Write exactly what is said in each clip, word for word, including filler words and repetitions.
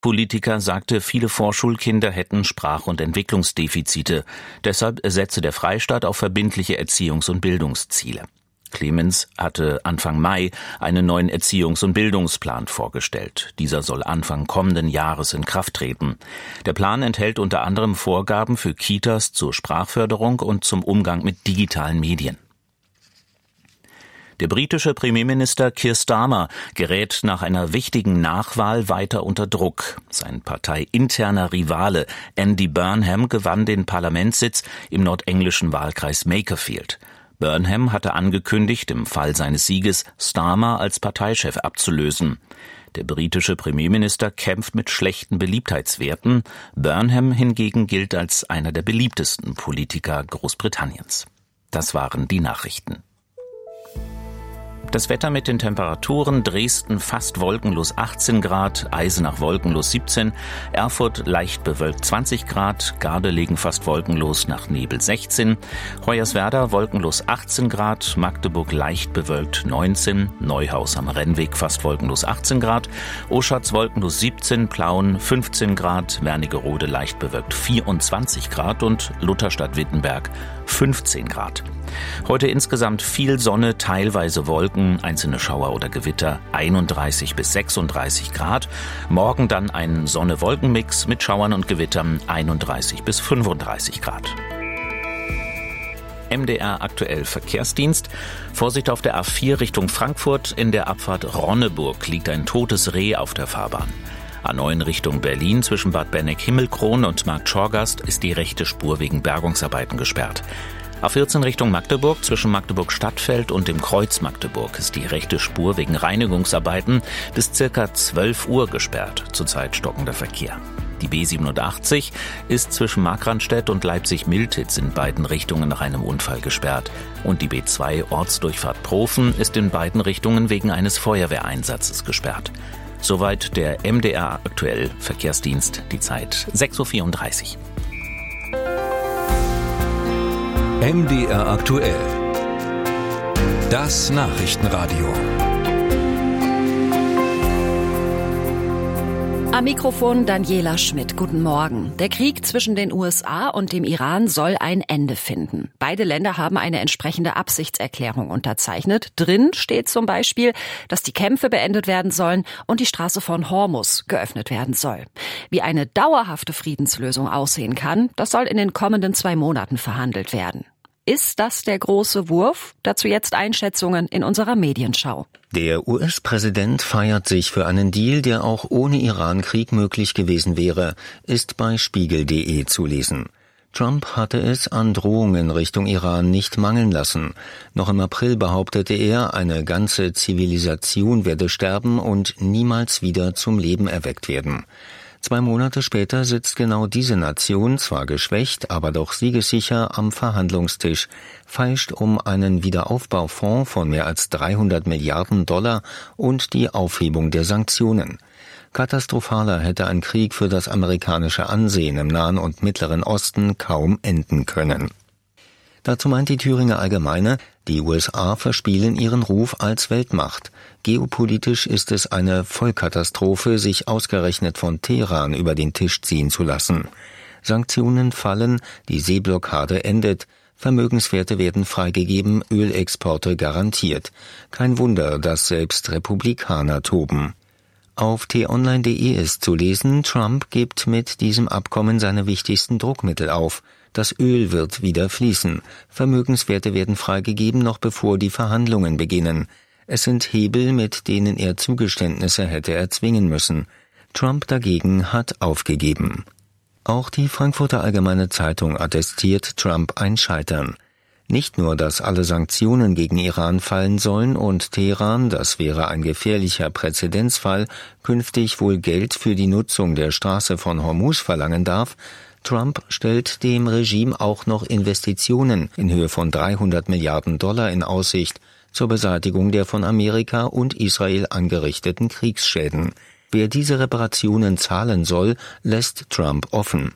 Politiker sagte, viele Vorschulkinder hätten Sprach- und Entwicklungsdefizite. Deshalb setze der Freistaat auf verbindliche Erziehungs- und Bildungsziele. Clemens hatte Anfang Mai einen neuen Erziehungs- und Bildungsplan vorgestellt. Dieser soll Anfang kommenden Jahres in Kraft treten. Der Plan enthält unter anderem Vorgaben für Kitas zur Sprachförderung und zum Umgang mit digitalen Medien. Der britische Premierminister Keir Starmer gerät nach einer wichtigen Nachwahl weiter unter Druck. Sein parteiinterner Rivale Andy Burnham gewann den Parlamentssitz im nordenglischen Wahlkreis Makerfield. Burnham hatte angekündigt, im Fall seines Sieges Starmer als Parteichef abzulösen. Der britische Premierminister kämpft mit schlechten Beliebtheitswerten. Burnham hingegen gilt als einer der beliebtesten Politiker Großbritanniens. Das waren die Nachrichten. Das Wetter mit den Temperaturen: Dresden fast wolkenlos achtzehn Grad, Eisenach wolkenlos siebzehn, Erfurt leicht bewölkt zwanzig Grad, Gardelegen fast wolkenlos nach Nebel sechzehn, Hoyerswerda wolkenlos achtzehn Grad, Magdeburg leicht bewölkt neunzehn, Neuhaus am Rennweg fast wolkenlos achtzehn Grad, Oschatz wolkenlos siebzehn, Plauen fünfzehn Grad, Wernigerode leicht bewölkt vierundzwanzig Grad und Lutherstadt-Wittenberg fünfzehn Grad. Heute insgesamt viel Sonne, teilweise Wolken, einzelne Schauer oder Gewitter, einunddreißig bis sechsunddreißig Grad. Morgen dann ein Sonne-Wolken-Mix mit Schauern und Gewittern, einunddreißig bis fünfunddreißig Grad. M D R aktuell Verkehrsdienst. Vorsicht auf der A vier Richtung Frankfurt. In der Abfahrt Ronneburg liegt ein totes Reh auf der Fahrbahn. A neun Richtung Berlin zwischen Bad Benneck-Himmelkron und Markt Schorgast ist die rechte Spur wegen Bergungsarbeiten gesperrt. A vierzehn Richtung Magdeburg zwischen Magdeburg-Stadtfeld und dem Kreuz Magdeburg ist die rechte Spur wegen Reinigungsarbeiten bis circa zwölf Uhr gesperrt, zurzeit stockender Verkehr. Die B siebenundachtzig ist zwischen Markranstädt und Leipzig-Miltitz in beiden Richtungen nach einem Unfall gesperrt. Und die B zwei Ortsdurchfahrt Profen ist in beiden Richtungen wegen eines Feuerwehreinsatzes gesperrt. Soweit der M D R aktuell Verkehrsdienst, die Zeit sechs Uhr vierunddreißig. M D R aktuell. Das Nachrichtenradio. Am Mikrofon Daniela Schmidt. Guten Morgen. Der Krieg zwischen den U S A und dem Iran soll ein Ende finden. Beide Länder haben eine entsprechende Absichtserklärung unterzeichnet. Drin steht zum Beispiel, dass die Kämpfe beendet werden sollen und die Straße von Hormuz geöffnet werden soll. Wie eine dauerhafte Friedenslösung aussehen kann, das soll in den kommenden zwei Monaten verhandelt werden. Ist das der große Wurf? Dazu jetzt Einschätzungen in unserer Medienschau. Der U S-Präsident feiert sich für einen Deal, der auch ohne Irankrieg möglich gewesen wäre, ist bei Spiegel punkt de zu lesen. Trump hatte es an Drohungen Richtung Iran nicht mangeln lassen. Noch im April behauptete er, eine ganze Zivilisation werde sterben und niemals wieder zum Leben erweckt werden. Zwei Monate später sitzt genau diese Nation, zwar geschwächt, aber doch siegessicher am Verhandlungstisch, feilscht um einen Wiederaufbaufonds von mehr als dreihundert Milliarden Dollar und die Aufhebung der Sanktionen. Katastrophaler hätte ein Krieg für das amerikanische Ansehen im Nahen und Mittleren Osten kaum enden können. Dazu meint die Thüringer Allgemeine, die U S A verspielen ihren Ruf als Weltmacht. Geopolitisch ist es eine Vollkatastrophe, sich ausgerechnet von Teheran über den Tisch ziehen zu lassen. Sanktionen fallen, die Seeblockade endet, Vermögenswerte werden freigegeben, Ölexporte garantiert. Kein Wunder, dass selbst Republikaner toben. Auf t online punkt de ist zu lesen, Trump gibt mit diesem Abkommen seine wichtigsten Druckmittel auf. Das Öl wird wieder fließen. Vermögenswerte werden freigegeben, noch bevor die Verhandlungen beginnen. Es sind Hebel, mit denen er Zugeständnisse hätte erzwingen müssen. Trump dagegen hat aufgegeben. Auch die Frankfurter Allgemeine Zeitung attestiert Trump ein Scheitern. Nicht nur, dass alle Sanktionen gegen Iran fallen sollen und Teheran, das wäre ein gefährlicher Präzedenzfall, künftig wohl Geld für die Nutzung der Straße von Hormuz verlangen darf, Trump stellt dem Regime auch noch Investitionen in Höhe von dreihundert Milliarden Dollar in Aussicht zur Beseitigung der von Amerika und Israel angerichteten Kriegsschäden. Wer diese Reparationen zahlen soll, lässt Trump offen.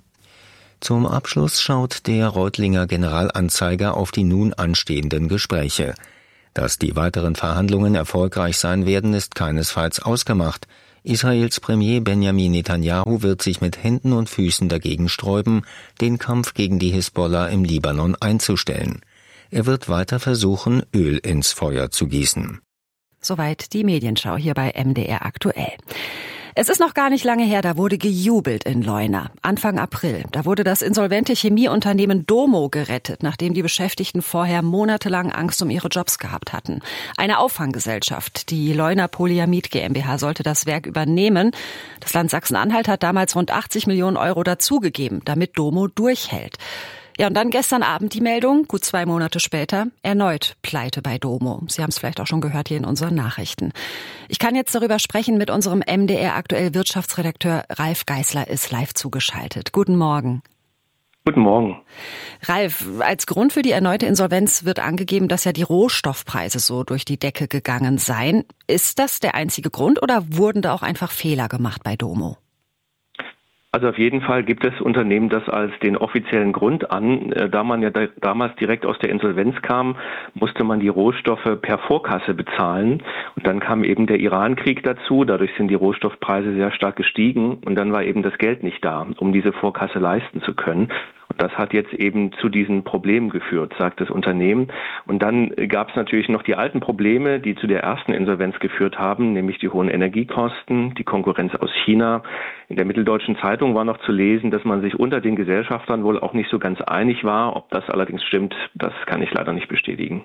Zum Abschluss schaut der Reutlinger Generalanzeiger auf die nun anstehenden Gespräche. Dass die weiteren Verhandlungen erfolgreich sein werden, ist keinesfalls ausgemacht. Israels Premier Benjamin Netanyahu wird sich mit Händen und Füßen dagegen sträuben, den Kampf gegen die Hisbollah im Libanon einzustellen. Er wird weiter versuchen, Öl ins Feuer zu gießen. Soweit die Medienschau hier bei M D R aktuell. Es ist noch gar nicht lange her, da wurde gejubelt in Leuna. Anfang April. Da wurde das insolvente Chemieunternehmen Domo gerettet, nachdem die Beschäftigten vorher monatelang Angst um ihre Jobs gehabt hatten. Eine Auffanggesellschaft, die Leuna Polyamid GmbH, sollte das Werk übernehmen. Das Land Sachsen-Anhalt hat damals rund achtzig Millionen Euro dazugegeben, damit Domo durchhält. Ja, und dann gestern Abend die Meldung, gut zwei Monate später, erneut Pleite bei Domo. Sie haben es vielleicht auch schon gehört hier in unseren Nachrichten. Ich kann jetzt darüber sprechen mit unserem M D R aktuell Wirtschaftsredakteur Ralf Geißler, ist live zugeschaltet. Guten Morgen. Guten Morgen. Ralf, als Grund für die erneute Insolvenz wird angegeben, dass ja die Rohstoffpreise so durch die Decke gegangen seien. Ist das der einzige Grund oder wurden da auch einfach Fehler gemacht bei Domo? Also auf jeden Fall gibt das Unternehmen das als den offiziellen Grund an. Da man ja da, damals direkt aus der Insolvenz kam, musste man die Rohstoffe per Vorkasse bezahlen. Und dann kam eben der Iran-Krieg dazu. Dadurch sind die Rohstoffpreise sehr stark gestiegen. Und dann war eben das Geld nicht da, um diese Vorkasse leisten zu können. Und das hat jetzt eben zu diesen Problemen geführt, sagt das Unternehmen. Und dann gab es natürlich noch die alten Probleme, die zu der ersten Insolvenz geführt haben, nämlich die hohen Energiekosten, die Konkurrenz aus China. In der Mitteldeutschen Zeitung war noch zu lesen, dass man sich unter den Gesellschaftern wohl auch nicht so ganz einig war. Ob das allerdings stimmt, das kann ich leider nicht bestätigen.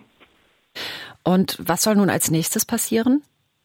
Und was soll nun als nächstes passieren?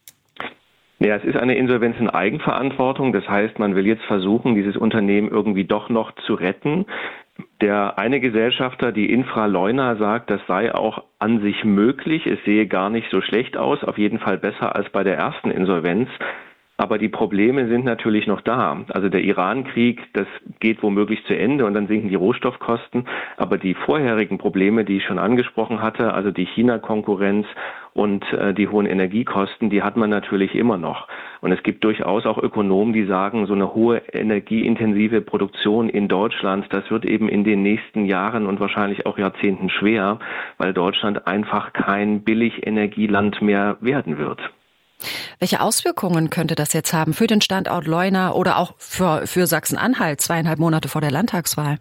Ja, es ist eine Insolvenz in Eigenverantwortung. Das heißt, man will jetzt versuchen, dieses Unternehmen irgendwie doch noch zu retten. Der eine Gesellschafter, die Infra Leuna, sagt, das sei auch an sich möglich. Es sehe gar nicht so schlecht aus, auf jeden Fall besser als bei der ersten Insolvenz. Aber die Probleme sind natürlich noch da. Also der Iran-Krieg, das geht womöglich zu Ende und dann sinken die Rohstoffkosten. Aber die vorherigen Probleme, die ich schon angesprochen hatte, also die China-Konkurrenz und äh, die hohen Energiekosten, die hat man natürlich immer noch. Und es gibt durchaus auch Ökonomen, die sagen, so eine hohe energieintensive Produktion in Deutschland, das wird eben in den nächsten Jahren und wahrscheinlich auch Jahrzehnten schwer, weil Deutschland einfach kein Billigenergieland mehr werden wird. Welche Auswirkungen könnte das jetzt haben für den Standort Leuna oder auch für, für Sachsen-Anhalt, zweieinhalb Monate vor der Landtagswahl?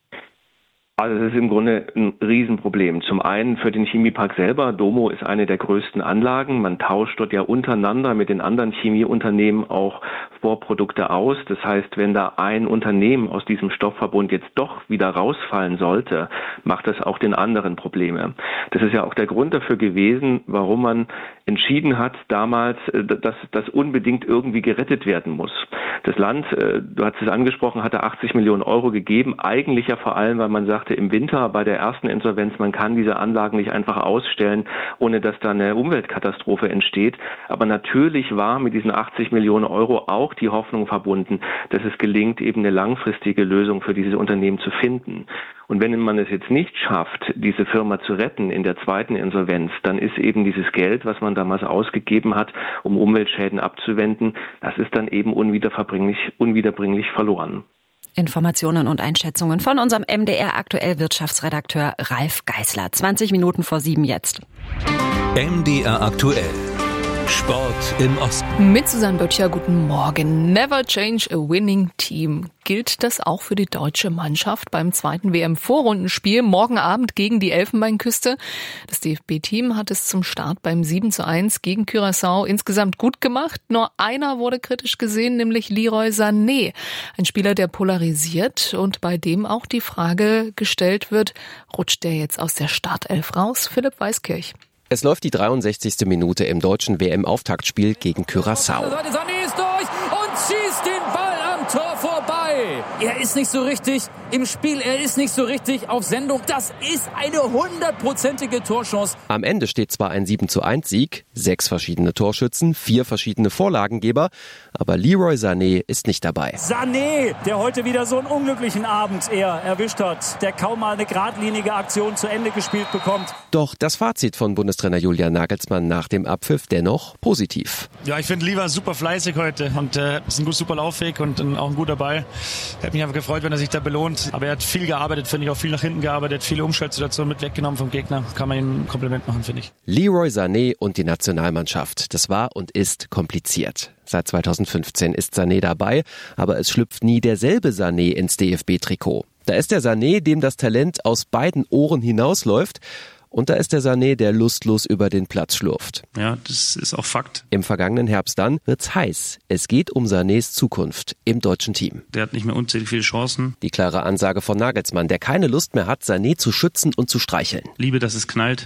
Also es ist im Grunde ein Riesenproblem. Zum einen für den Chemiepark selber. Domo ist eine der größten Anlagen. Man tauscht dort ja untereinander mit den anderen Chemieunternehmen auch Vorprodukte aus. Das heißt, wenn da ein Unternehmen aus diesem Stoffverbund jetzt doch wieder rausfallen sollte, macht das auch den anderen Probleme. Das ist ja auch der Grund dafür gewesen, warum man entschieden hat damals, dass das unbedingt irgendwie gerettet werden muss. Das Land, du hast es angesprochen, hatte achtzig Millionen Euro gegeben. Eigentlich ja vor allem, weil man sagte, im Winter bei der ersten Insolvenz, man kann diese Anlagen nicht einfach ausstellen, ohne dass da eine Umweltkatastrophe entsteht. Aber natürlich war mit diesen achtzig Millionen Euro auch die Hoffnung verbunden, dass es gelingt, eben eine langfristige Lösung für dieses Unternehmen zu finden. Und wenn man es jetzt nicht schafft, diese Firma zu retten in der zweiten Insolvenz, dann ist eben dieses Geld, was man damals ausgegeben hat, um Umweltschäden abzuwenden, das ist dann eben unwiederbringlich, unwiederbringlich verloren. Informationen und Einschätzungen von unserem M D R aktuell Wirtschaftsredakteur Ralf Geißler. zwanzig Minuten vor sieben jetzt. M D R aktuell. Sport im Osten. Mit Susanne Böttcher, guten Morgen. Never change a winning team. Gilt das auch für die deutsche Mannschaft beim zweiten W M-Vorrundenspiel morgen Abend gegen die Elfenbeinküste? Das D F B-Team hat es zum Start beim sieben zu eins gegen Curaçao insgesamt gut gemacht. Nur einer wurde kritisch gesehen, nämlich Leroy Sané. Ein Spieler, der polarisiert und bei dem auch die Frage gestellt wird, rutscht der jetzt aus der Startelf raus? Philipp Weiskirch. Es läuft die dreiundsechzigste Minute im deutschen W M-Auftaktspiel gegen Curaçao. Sané ist durch und schießt den Ball am Tor vorbei. Er ist nicht so richtig im Spiel, er ist nicht so richtig auf Sendung. Das ist eine hundertprozentige Torchance. Am Ende steht zwar ein sieben zu eins Sieg, sechs verschiedene Torschützen, vier verschiedene Vorlagengeber, aber Leroy Sané ist nicht dabei. Sané, der heute wieder so einen unglücklichen Abend eher erwischt hat, der kaum mal eine geradlinige Aktion zu Ende gespielt bekommt. Doch das Fazit von Bundestrainer Julian Nagelsmann nach dem Abpfiff dennoch positiv. Ja, ich finde Leroy super fleißig heute und äh, ist ein gut super Lauffähig und ein auch ein guter Ball. Hätte mich einfach gefreut, wenn er sich da belohnt. Aber er hat viel gearbeitet, finde ich, auch viel nach hinten gearbeitet, viele Umschaltsituationen mit weggenommen vom Gegner. Kann man ihm ein Kompliment machen, finde ich. Leroy Sané und die Nationalmannschaft. Das war und ist kompliziert. Seit zweitausendfünfzehn ist Sané dabei, aber es schlüpft nie derselbe Sané ins D F B-Trikot. Da ist der Sané, dem das Talent aus beiden Ohren hinausläuft. Und da ist der Sané, der lustlos über den Platz schlurft. Ja, das ist auch Fakt. Im vergangenen Herbst dann wird's heiß. Es geht um Sanés Zukunft im deutschen Team. Der hat nicht mehr unzählig viele Chancen. Die klare Ansage von Nagelsmann, der keine Lust mehr hat, Sané zu schützen und zu streicheln. Liebe, dass es knallt.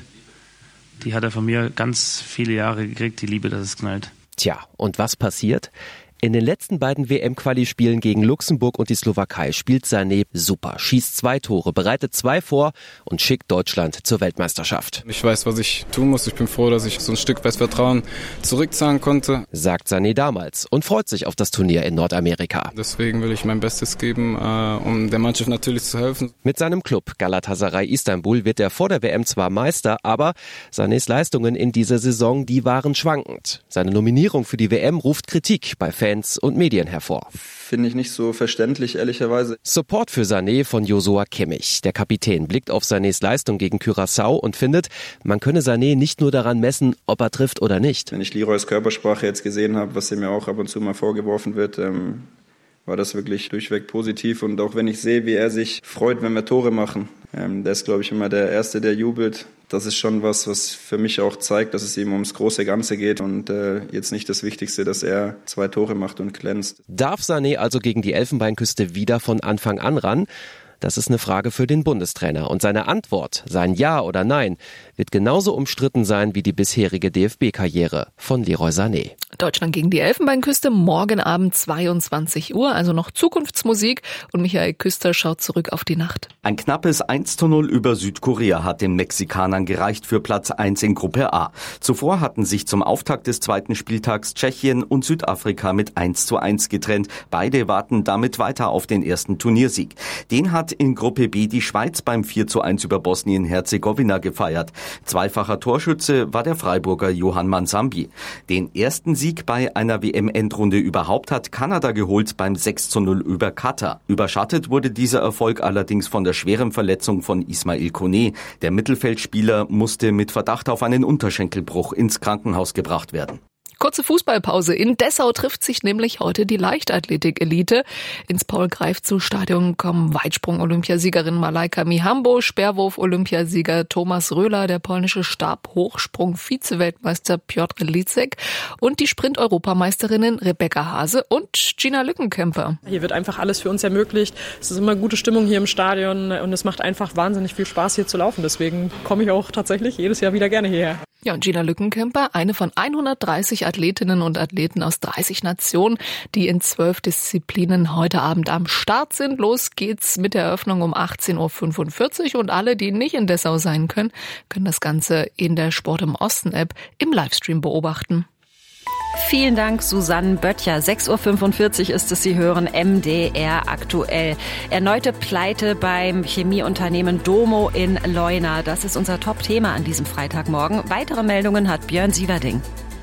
Die hat er von mir ganz viele Jahre gekriegt, die Liebe, dass es knallt. Tja, und was passiert? In den letzten beiden W M-Quali-Spielen gegen Luxemburg und die Slowakei spielt Sané super, schießt zwei Tore, bereitet zwei vor und schickt Deutschland zur Weltmeisterschaft. Ich weiß, was ich tun muss. Ich bin froh, dass ich so ein Stück weit Vertrauen zurückzahlen konnte. Sagt Sané damals und freut sich auf das Turnier in Nordamerika. Deswegen will ich mein Bestes geben, um der Mannschaft natürlich zu helfen. Mit seinem Club Galatasaray Istanbul wird er vor der W M zwar Meister, aber Sanés Leistungen in dieser Saison, die waren schwankend. Seine Nominierung für die W M ruft Kritik bei Fans und Medien hervor. Finde ich nicht so verständlich, ehrlicherweise. Support für Sané von Joshua Kimmich. Der Kapitän blickt auf Sanés Leistung gegen Curaçao und findet, man könne Sané nicht nur daran messen, ob er trifft oder nicht. Wenn ich Leroys Körpersprache jetzt gesehen habe, was ihm ja auch ab und zu mal vorgeworfen wird, ähm, war das wirklich durchweg positiv. Und auch wenn ich sehe, wie er sich freut, wenn wir Tore machen, ähm, der ist, glaube ich, immer der Erste, der jubelt. Das ist schon was, was für mich auch zeigt, dass es ihm ums große Ganze geht und äh, jetzt nicht das Wichtigste, dass er zwei Tore macht und glänzt. Darf Sané also gegen die Elfenbeinküste wieder von Anfang an ran? Das ist eine Frage für den Bundestrainer. Und seine Antwort, sein Ja oder Nein, wird genauso umstritten sein wie die bisherige D F B-Karriere von Leroy Sané. Deutschland gegen die Elfenbeinküste, morgen Abend zweiundzwanzig Uhr, also noch Zukunftsmusik. Und Michael Küster schaut zurück auf die Nacht. Ein knappes eins zu null über Südkorea hat den Mexikanern gereicht für Platz eins in Gruppe A. Zuvor hatten sich zum Auftakt des zweiten Spieltags Tschechien und Südafrika mit eins zu eins getrennt. Beide warten damit weiter auf den ersten Turniersieg. Den hat in Gruppe B die Schweiz beim vier zu eins über Bosnien-Herzegowina gefeiert. Zweifacher Torschütze war der Freiburger Johann Mansambi. Den ersten Sieg bei einer W M-Endrunde überhaupt hat Kanada geholt beim sechs zu null über Katar. Überschattet wurde dieser Erfolg allerdings von der schweren Verletzung von Ismail Koné. Der Mittelfeldspieler musste mit Verdacht auf einen Unterschenkelbruch ins Krankenhaus gebracht werden. Kurze Fußballpause. In Dessau trifft sich nämlich heute die Leichtathletik-Elite. Ins Paul-Greifzu-Stadion kommen Weitsprung-Olympiasiegerin Malaika Mihambo, Speerwurf-Olympiasieger Thomas Röhler, der polnische Stabhochsprung-Vize-Weltmeister Piotr Licek und die Sprint-Europameisterinnen Rebecca Hase und Gina Lückenkämper. Hier wird einfach alles für uns ermöglicht. Es ist immer gute Stimmung hier im Stadion und es macht einfach wahnsinnig viel Spaß, hier zu laufen. Deswegen komme ich auch tatsächlich jedes Jahr wieder gerne hierher. Ja, und Gina Lückenkämper, eine von hundertdreißig Athletinnen und Athleten aus dreißig Nationen, die in zwölf Disziplinen heute Abend am Start sind. Los geht's mit der Eröffnung um achtzehn Uhr fünfundvierzig und alle, die nicht in Dessau sein können, können das Ganze in der Sport im Osten App im Livestream beobachten. Vielen Dank, Susanne Böttcher. sechs Uhr fünfundvierzig ist es, Sie hören M D R aktuell. Erneute Pleite beim Chemieunternehmen Domo in Leuna. Das ist unser Top-Thema an diesem Freitagmorgen. Weitere Meldungen hat Björn Sieverding.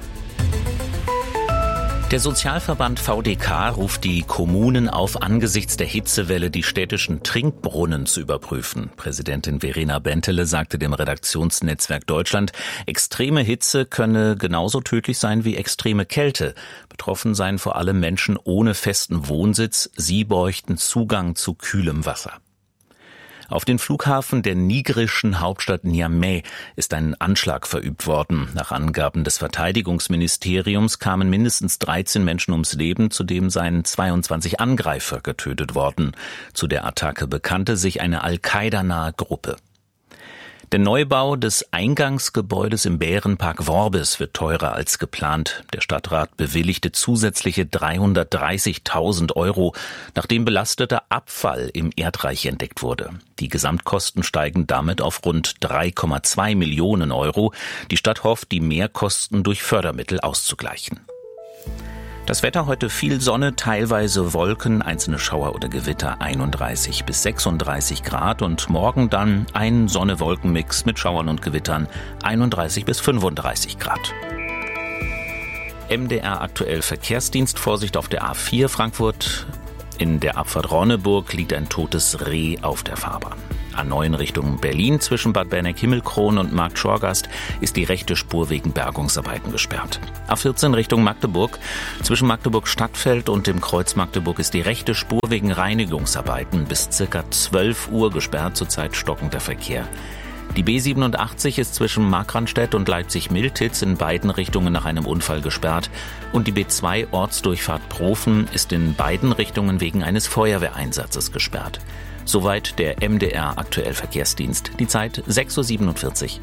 Der Sozialverband V D K ruft die Kommunen auf, angesichts der Hitzewelle die städtischen Trinkbrunnen zu überprüfen. Präsidentin Verena Bentele sagte dem Redaktionsnetzwerk Deutschland, extreme Hitze könne genauso tödlich sein wie extreme Kälte. Betroffen seien vor allem Menschen ohne festen Wohnsitz. Sie bräuchten Zugang zu kühlem Wasser. Auf den Flughafen der nigerischen Hauptstadt Niamey ist ein Anschlag verübt worden. Nach Angaben des Verteidigungsministeriums kamen mindestens dreizehn Menschen ums Leben, zudem seien zweiundzwanzig Angreifer getötet worden. Zu der Attacke bekannte sich eine Al-Qaida-nahe Gruppe. Der Neubau des Eingangsgebäudes im Bärenpark Worbis wird teurer als geplant. Der Stadtrat bewilligte zusätzliche dreihundertdreißigtausend Euro, nachdem belasteter Abfall im Erdreich entdeckt wurde. Die Gesamtkosten steigen damit auf rund drei Komma zwei Millionen Euro. Die Stadt hofft, die Mehrkosten durch Fördermittel auszugleichen. Das Wetter heute: viel Sonne, teilweise Wolken, einzelne Schauer oder Gewitter, einunddreißig bis sechsunddreißig Grad und morgen dann ein Sonne-Wolken-Mix mit Schauern und Gewittern, einunddreißig bis fünfunddreißig Grad. M D R aktuell Verkehrsdienst, Vorsicht auf der A vier Frankfurt In der Abfahrt Ronneburg liegt ein totes Reh auf der Fahrbahn. A neun Richtung Berlin zwischen Bad Berneck-Himmelkron und Markt Schorgast ist die rechte Spur wegen Bergungsarbeiten gesperrt. A vierzehn Richtung Magdeburg zwischen Magdeburg-Stadtfeld und dem Kreuz Magdeburg ist die rechte Spur wegen Reinigungsarbeiten bis circa zwölf Uhr gesperrt, zurzeit stockender Verkehr. Die B siebenundachtzig ist zwischen Markranstädt und Leipzig-Miltitz in beiden Richtungen nach einem Unfall gesperrt und die B zwei Ortsdurchfahrt Profen ist in beiden Richtungen wegen eines Feuerwehreinsatzes gesperrt. Soweit der M D R Aktuell Verkehrsdienst. Die Zeit sechs Uhr siebenundvierzig.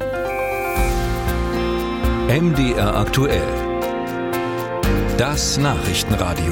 M D R Aktuell. Das Nachrichtenradio.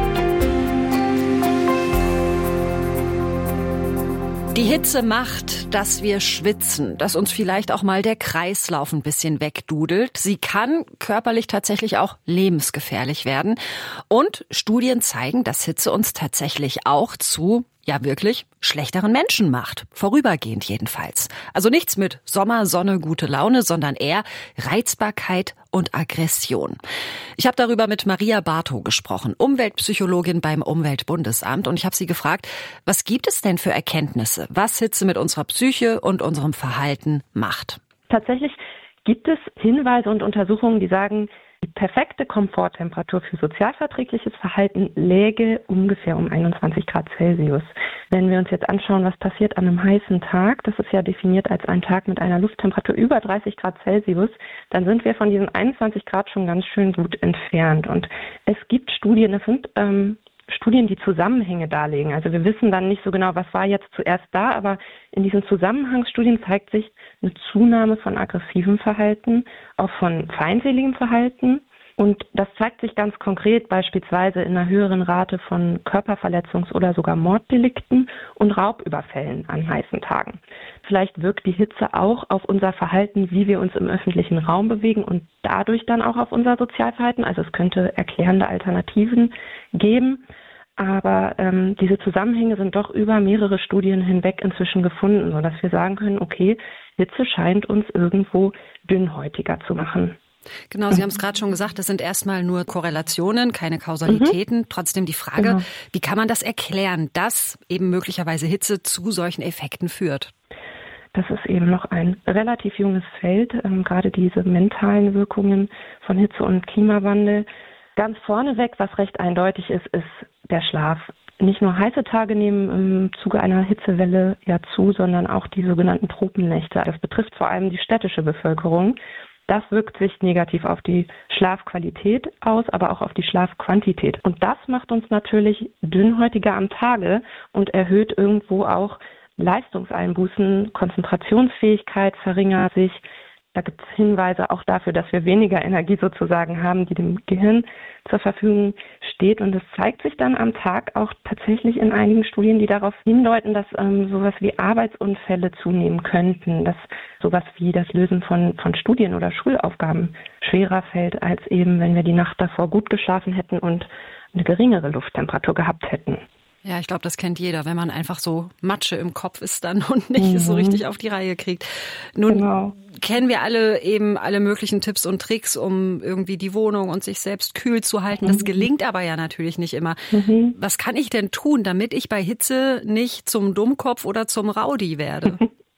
Die Hitze macht, dass wir schwitzen, dass uns vielleicht auch mal der Kreislauf ein bisschen wegdudelt. Sie kann körperlich tatsächlich auch lebensgefährlich werden. Und Studien zeigen, dass Hitze uns tatsächlich auch zu, ja wirklich, schlechteren Menschen macht. Vorübergehend jedenfalls. Also nichts mit Sommer, Sonne, gute Laune, sondern eher Reizbarkeit und Aggression. Ich habe darüber mit Maria Bartow gesprochen, Umweltpsychologin beim Umweltbundesamt. Und ich habe sie gefragt, was gibt es denn für Erkenntnisse, was Hitze mit unserer Psyche und unserem Verhalten macht? Tatsächlich gibt es Hinweise und Untersuchungen, die sagen, die perfekte Komforttemperatur für sozialverträgliches Verhalten läge ungefähr um einundzwanzig Grad Celsius. Wenn wir uns jetzt anschauen, was passiert an einem heißen Tag, das ist ja definiert als ein Tag mit einer Lufttemperatur über dreißig Grad Celsius, dann sind wir von diesen einundzwanzig Grad schon ganz schön gut entfernt. Und es gibt Studien, das sind ähm, Studien, die Zusammenhänge darlegen. Also wir wissen dann nicht so genau, was war jetzt zuerst da, aber in diesen Zusammenhangsstudien zeigt sich eine Zunahme von aggressivem Verhalten, auch von feindseligem Verhalten. Und das zeigt sich ganz konkret beispielsweise in einer höheren Rate von Körperverletzungs- oder sogar Morddelikten und Raubüberfällen an heißen Tagen. Vielleicht wirkt die Hitze auch auf unser Verhalten, wie wir uns im öffentlichen Raum bewegen und dadurch dann auch auf unser Sozialverhalten. Also es könnte erklärende Alternativen geben. Aber ähm, diese Zusammenhänge sind doch über mehrere Studien hinweg inzwischen gefunden, sodass wir sagen können, okay, Hitze scheint uns irgendwo dünnhäutiger zu machen. Genau, Sie haben es gerade schon gesagt, das sind erstmal nur Korrelationen, keine Kausalitäten. Mhm. Trotzdem die Frage, genau. Wie kann man das erklären, dass eben möglicherweise Hitze zu solchen Effekten führt? Das ist eben noch ein relativ junges Feld, ähm, gerade diese mentalen Wirkungen von Hitze und Klimawandel. Ganz vorneweg, was recht eindeutig ist, ist der Schlaf. Nicht nur heiße Tage nehmen im Zuge einer Hitzewelle ja zu, sondern auch die sogenannten Tropennächte. Das betrifft vor allem die städtische Bevölkerung. Das wirkt sich negativ auf die Schlafqualität aus, aber auch auf die Schlafquantität. Und das macht uns natürlich dünnhäutiger am Tage und erhöht irgendwo auch Leistungseinbußen, Konzentrationsfähigkeit verringert sich. Da gibt es Hinweise auch dafür, dass wir weniger Energie sozusagen haben, die dem Gehirn zur Verfügung steht. Und es zeigt sich dann am Tag auch tatsächlich in einigen Studien, die darauf hindeuten, dass ähm, sowas wie Arbeitsunfälle zunehmen könnten, dass sowas wie das Lösen von, von Studien- oder Schulaufgaben schwerer fällt, als eben, wenn wir die Nacht davor gut geschlafen hätten und eine geringere Lufttemperatur gehabt hätten. Ja, ich glaube, das kennt jeder, wenn man einfach so Matsche im Kopf ist dann und nicht mhm. so richtig auf die Reihe kriegt. Nun genau. kennen wir alle eben alle möglichen Tipps und Tricks, um irgendwie die Wohnung und sich selbst kühl zu halten. Das gelingt aber ja natürlich nicht immer. Mhm. Was kann ich denn tun, damit ich bei Hitze nicht zum Dummkopf oder zum Rowdy werde?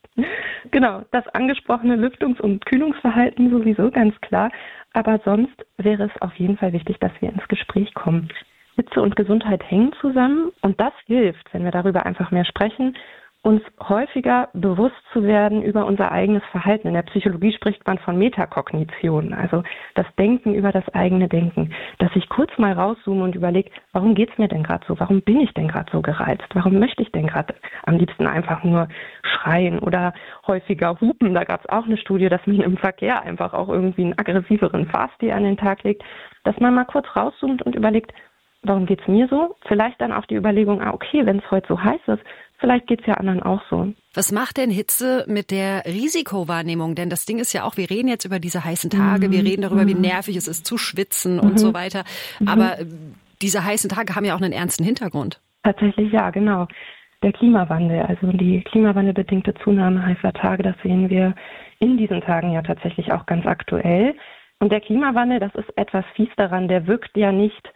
Genau, das angesprochene Lüftungs- und Kühlungsverhalten sowieso ganz klar. Aber sonst wäre es auf jeden Fall wichtig, dass wir ins Gespräch kommen. Hitze und Gesundheit hängen zusammen und das hilft, wenn wir darüber einfach mehr sprechen, uns häufiger bewusst zu werden über unser eigenes Verhalten. In der Psychologie spricht man von Metakognition, also das Denken über das eigene Denken. Dass ich kurz mal rauszoome und überlege, warum geht's mir denn gerade so? Warum bin ich denn gerade so gereizt? Warum möchte ich denn gerade am liebsten einfach nur schreien oder häufiger hupen? Da gab es auch eine Studie, dass man im Verkehr einfach auch irgendwie einen aggressiveren Fahrstil an den Tag legt. Dass man mal kurz rauszoomt und überlegt, warum geht's mir so? Vielleicht dann auch die Überlegung, ah, okay, wenn es heute so heiß ist, vielleicht geht's ja anderen auch so. Was macht denn Hitze mit der Risikowahrnehmung? Denn das Ding ist ja auch, wir reden jetzt über diese heißen Tage, mhm. wir reden darüber, wie nervig es ist zu schwitzen mhm. und so weiter. Aber mhm. diese heißen Tage haben ja auch einen ernsten Hintergrund. Tatsächlich ja, genau. Der Klimawandel, also die klimawandelbedingte Zunahme heißer Tage, das sehen wir in diesen Tagen ja tatsächlich auch ganz aktuell. Und der Klimawandel, das ist etwas fies daran, der wirkt ja nicht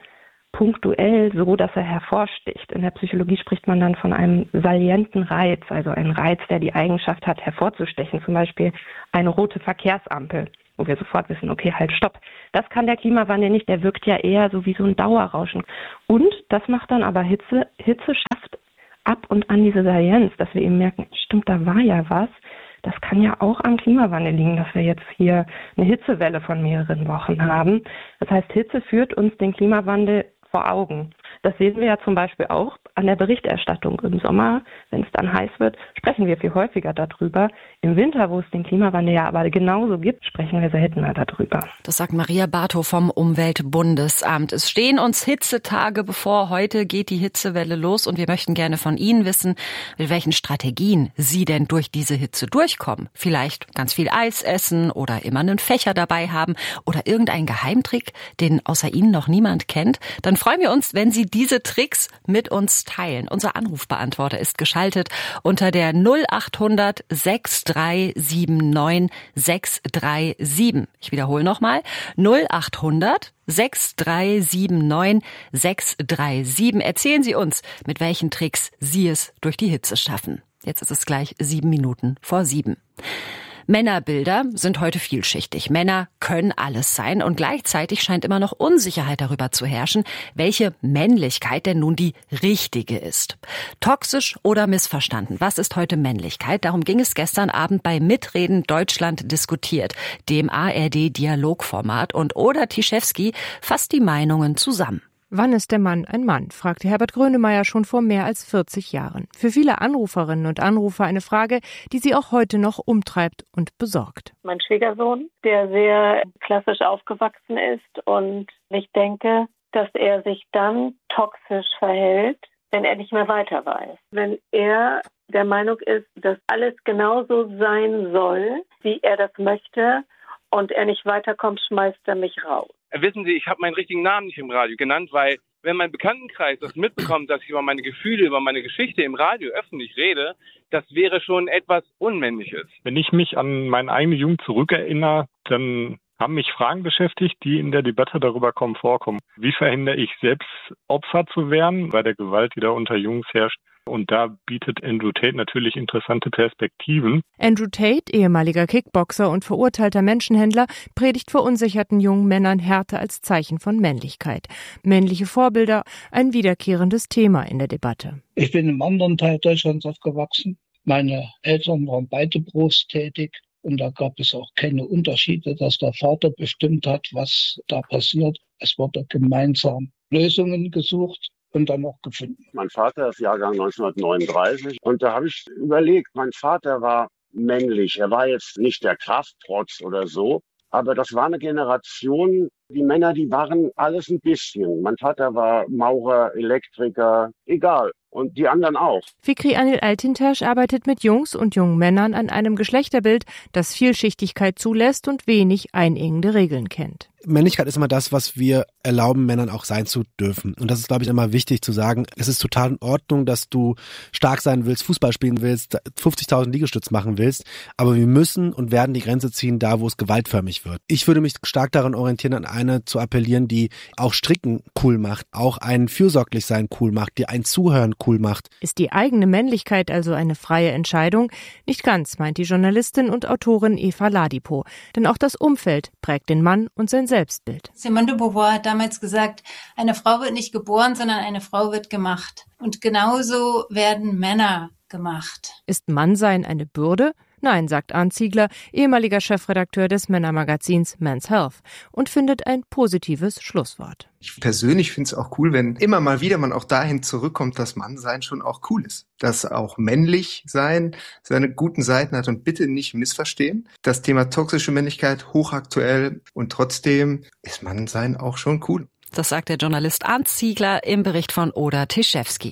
punktuell so, dass er hervorsticht. In der Psychologie spricht man dann von einem salienten Reiz, also ein Reiz, der die Eigenschaft hat, hervorzustechen. Zum Beispiel eine rote Verkehrsampel, wo wir sofort wissen, okay, halt, stopp. Das kann der Klimawandel nicht, der wirkt ja eher so wie so ein Dauerrauschen. Und das macht dann aber Hitze. Hitze schafft ab und an diese Salienz, dass wir eben merken, stimmt, da war ja was. Das kann ja auch am Klimawandel liegen, dass wir jetzt hier eine Hitzewelle von mehreren Wochen haben. Das heißt, Hitze führt uns den Klimawandel vor Augen. Das sehen wir ja zum Beispiel auch an der Berichterstattung. Im Sommer, wenn es dann heiß wird, sprechen wir viel häufiger darüber. Im Winter, wo es den Klimawandel ja aber genauso gibt, sprechen wir seltener darüber. Das sagt Maria Bartow vom Umweltbundesamt. Es stehen uns Hitzetage bevor. Heute geht die Hitzewelle los und wir möchten gerne von Ihnen wissen, mit welchen Strategien Sie denn durch diese Hitze durchkommen. Vielleicht ganz viel Eis essen oder immer einen Fächer dabei haben oder irgendein Geheimtrick, den außer Ihnen noch niemand kennt. Dann freuen wir uns, wenn Sie diese Tricks mit uns teilen. Unser Anrufbeantworter ist geschaltet unter der null acht hundert sechs drei sieben neun sechs drei sieben. Ich wiederhole nochmal. null acht hundert sechs drei sieben neun sechs drei sieben. Erzählen Sie uns, mit welchen Tricks Sie es durch die Hitze schaffen. Jetzt ist es gleich sieben Minuten vor sieben. Männerbilder sind heute vielschichtig. Männer können alles sein und gleichzeitig scheint immer noch Unsicherheit darüber zu herrschen, welche Männlichkeit denn nun die richtige ist. Toxisch oder missverstanden? Was ist heute Männlichkeit? Darum ging es gestern Abend bei Mitreden Deutschland diskutiert, dem A R D-Dialogformat, und Oda Tischewski fasst die Meinungen zusammen. Wann ist der Mann ein Mann, fragte Herbert Grönemeyer schon vor mehr als vierzig Jahren. Für viele Anruferinnen und Anrufer eine Frage, die sie auch heute noch umtreibt und besorgt. Mein Schwiegersohn, der sehr klassisch aufgewachsen ist, und ich denke, dass er sich dann toxisch verhält, wenn er nicht mehr weiter weiß. Wenn er der Meinung ist, dass alles genauso sein soll, wie er das möchte, und er nicht weiterkommt, schmeißt er mich raus. Wissen Sie, ich habe meinen richtigen Namen nicht im Radio genannt, weil wenn mein Bekanntenkreis das mitbekommt, dass ich über meine Gefühle, über meine Geschichte im Radio öffentlich rede, das wäre schon etwas Unmännliches. Wenn ich mich an meine eigene Jugend zurückerinnere, dann haben mich Fragen beschäftigt, die in der Debatte darüber kaum vorkommen. Wie verhindere ich selbst, Opfer zu werden, weil der Gewalt, die da unter Jungs herrscht? Und da bietet Andrew Tate natürlich interessante Perspektiven. Andrew Tate, ehemaliger Kickboxer und verurteilter Menschenhändler, predigt verunsicherten jungen Männern Härte als Zeichen von Männlichkeit. Männliche Vorbilder, ein wiederkehrendes Thema in der Debatte. Ich bin im anderen Teil Deutschlands aufgewachsen. Meine Eltern waren beide berufstätig. Und da gab es auch keine Unterschiede, dass der Vater bestimmt hat, was da passiert. Es wurde gemeinsam Lösungen gesucht und dann auch gefunden. Mein Vater ist Jahrgang neunzehnhundertneununddreißig und da habe ich überlegt, mein Vater war männlich. Er war jetzt nicht der Krafttrotz oder so, aber das war eine Generation, die Männer, die waren alles ein bisschen. Mein Vater war Maurer, Elektriker, egal. Und die anderen auch. Fikri Anil Altintasch arbeitet mit Jungs und jungen Männern an einem Geschlechterbild, das Vielschichtigkeit zulässt und wenig einengende Regeln kennt. Männlichkeit ist immer das, was wir erlauben, Männern auch sein zu dürfen. Und das ist, glaube ich, immer wichtig zu sagen. Es ist total in Ordnung, dass du stark sein willst, Fußball spielen willst, fünfzigtausend Liegestütz machen willst. Aber wir müssen und werden die Grenze ziehen, da wo es gewaltförmig wird. Ich würde mich stark daran orientieren, an eine zu appellieren, die auch Stricken cool macht, auch ein Fürsorglichsein cool macht, die ein Zuhören cool macht. Ist die eigene Männlichkeit also eine freie Entscheidung? Nicht ganz, meint die Journalistin und Autorin Eva Ladipo. Denn auch das Umfeld prägt den Mann und sein Selbstbild. Simone de Beauvoir hat damals gesagt, eine Frau wird nicht geboren, sondern eine Frau wird gemacht. Und genauso werden Männer gemacht. Ist Mannsein eine Bürde? Nein, sagt Arndt Ziegler, ehemaliger Chefredakteur des Männermagazins Men's Health, und findet ein positives Schlusswort. Ich persönlich finde es auch cool, wenn immer mal wieder man auch dahin zurückkommt, dass Mannsein schon auch cool ist. Dass auch männlich sein seine guten Seiten hat, und bitte nicht missverstehen. Das Thema toxische Männlichkeit hochaktuell, und trotzdem ist Mannsein auch schon cool. Das sagt der Journalist Arndt Ziegler im Bericht von Oda Tischewski.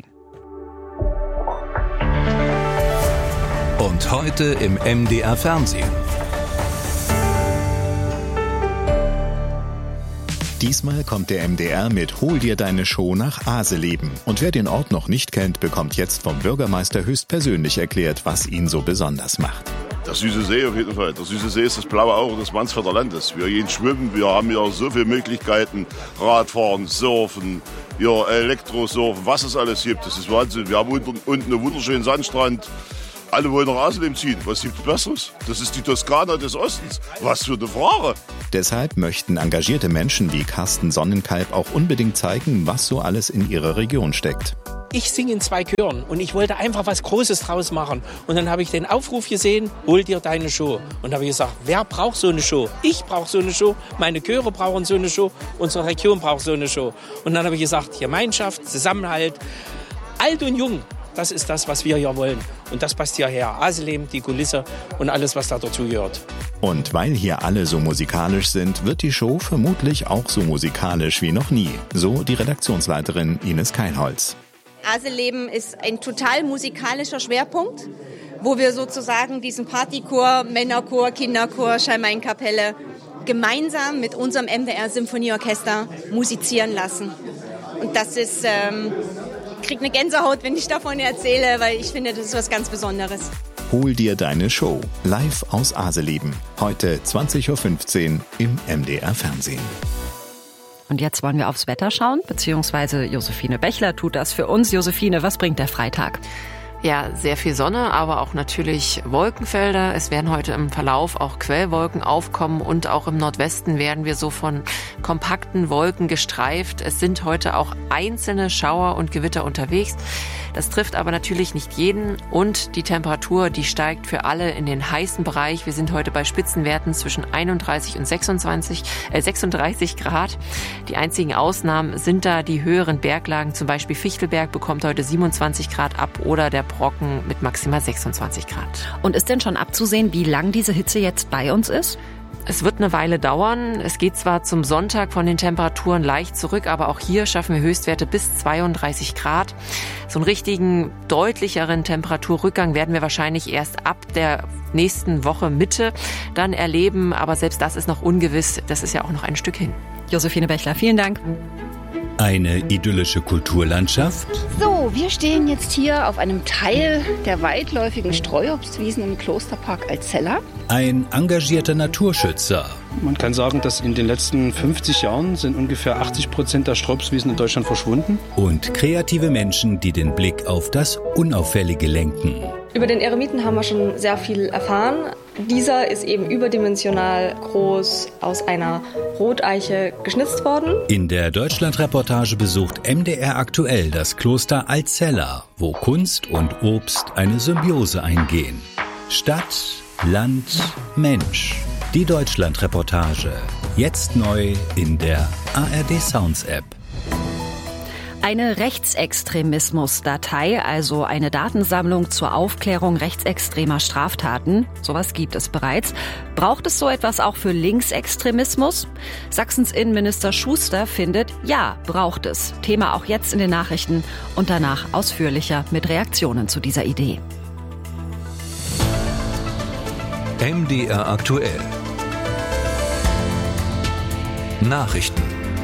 Und heute im M D R Fernsehen. Diesmal kommt der M D R mit Hol dir deine Show nach Aseleben. Und wer den Ort noch nicht kennt, bekommt jetzt vom Bürgermeister höchstpersönlich erklärt, was ihn so besonders macht. Der süße See auf jeden Fall. Der süße See ist das blaue Auge des Mansfelder Landes. Wir gehen schwimmen, wir haben ja so viele Möglichkeiten. Radfahren, Surfen, ja, Elektrosurfen, was es alles gibt. Das ist Wahnsinn. Wir haben unten, unten einen wunderschönen Sandstrand. Alle wollen nach Aselem ziehen. Was gibt es Besseres? Das ist die Toskana des Ostens. Was für eine Frage. Deshalb möchten engagierte Menschen wie Carsten Sonnenkalb auch unbedingt zeigen, was so alles in ihrer Region steckt. Ich singe in zwei Chören und ich wollte einfach was Großes draus machen. Und dann habe ich den Aufruf gesehen, hol dir deine Show. Und habe ich gesagt, wer braucht so eine Show? Ich brauche so eine Show, meine Chöre brauchen so eine Show, unsere Region braucht so eine Show. Und dann habe ich gesagt, Gemeinschaft, Zusammenhalt, alt und jung, das ist das, was wir hier wollen. Und das passt hierher. Aselem, die Kulisse und alles, was da dazugehört. Und weil hier alle so musikalisch sind, wird die Show vermutlich auch so musikalisch wie noch nie. So die Redaktionsleiterin Ines Keilholz. Aselem ist ein total musikalischer Schwerpunkt, wo wir sozusagen diesen Partychor, Männerchor, Kinderchor, Schalmeinkapelle gemeinsam mit unserem M D R-Symphonieorchester musizieren lassen. Und das ist, ähm, ich kriege eine Gänsehaut, wenn ich davon erzähle, weil ich finde, das ist was ganz Besonderes. Hol dir deine Show live aus Aseleben. Heute zwanzig Uhr fünfzehn im M D R-Fernsehen. Und jetzt wollen wir aufs Wetter schauen, beziehungsweise Josephine Bechler tut das für uns. Josephine, was bringt der Freitag? Ja, sehr viel Sonne, aber auch natürlich Wolkenfelder. Es werden heute im Verlauf auch Quellwolken aufkommen und auch im Nordwesten werden wir so von kompakten Wolken gestreift. Es sind heute auch einzelne Schauer und Gewitter unterwegs. Das trifft aber natürlich nicht jeden und die Temperatur, die steigt für alle in den heißen Bereich. Wir sind heute bei Spitzenwerten zwischen einunddreißig und sechsundzwanzig, äh, sechsunddreißig Grad. Die einzigen Ausnahmen sind da die höheren Berglagen, zum Beispiel Fichtelberg bekommt heute siebenundzwanzig Grad ab oder der Brocken mit maximal sechsundzwanzig Grad. Und ist denn schon abzusehen, wie lang diese Hitze jetzt bei uns ist? Es wird eine Weile dauern. Es geht zwar zum Sonntag von den Temperaturen leicht zurück, aber auch hier schaffen wir Höchstwerte bis zweiunddreißig Grad. So einen richtigen, deutlicheren Temperaturrückgang werden wir wahrscheinlich erst ab der nächsten Woche Mitte dann erleben. Aber selbst das ist noch ungewiss. Das ist ja auch noch ein Stück hin. Josephine Bechler, vielen Dank. Eine idyllische Kulturlandschaft? So, wir stehen jetzt hier auf einem Teil der weitläufigen Streuobstwiesen im Klosterpark Alzella. Ein engagierter Naturschützer. Man kann sagen, dass in den letzten fünfzig Jahren sind ungefähr achtzig Prozent der Streuobstwiesen in Deutschland verschwunden. Und kreative Menschen, die den Blick auf das Unauffällige lenken. Über den Eremiten haben wir schon sehr viel erfahren. Dieser ist eben überdimensional groß aus einer Roteiche geschnitzt worden. In der Deutschlandreportage besucht M D R aktuell das Kloster Alzella, wo Kunst und Obst eine Symbiose eingehen. Stadt, Land, Mensch. Die Deutschlandreportage. Jetzt neu in der A R D Sounds App. Eine Rechtsextremismusdatei, also eine Datensammlung zur Aufklärung rechtsextremer Straftaten, sowas gibt es bereits. Braucht es so etwas auch für Linksextremismus? Sachsens Innenminister Schuster findet, ja, braucht es. Thema auch jetzt in den Nachrichten und danach ausführlicher mit Reaktionen zu dieser Idee. M D R aktuell. Nachrichten.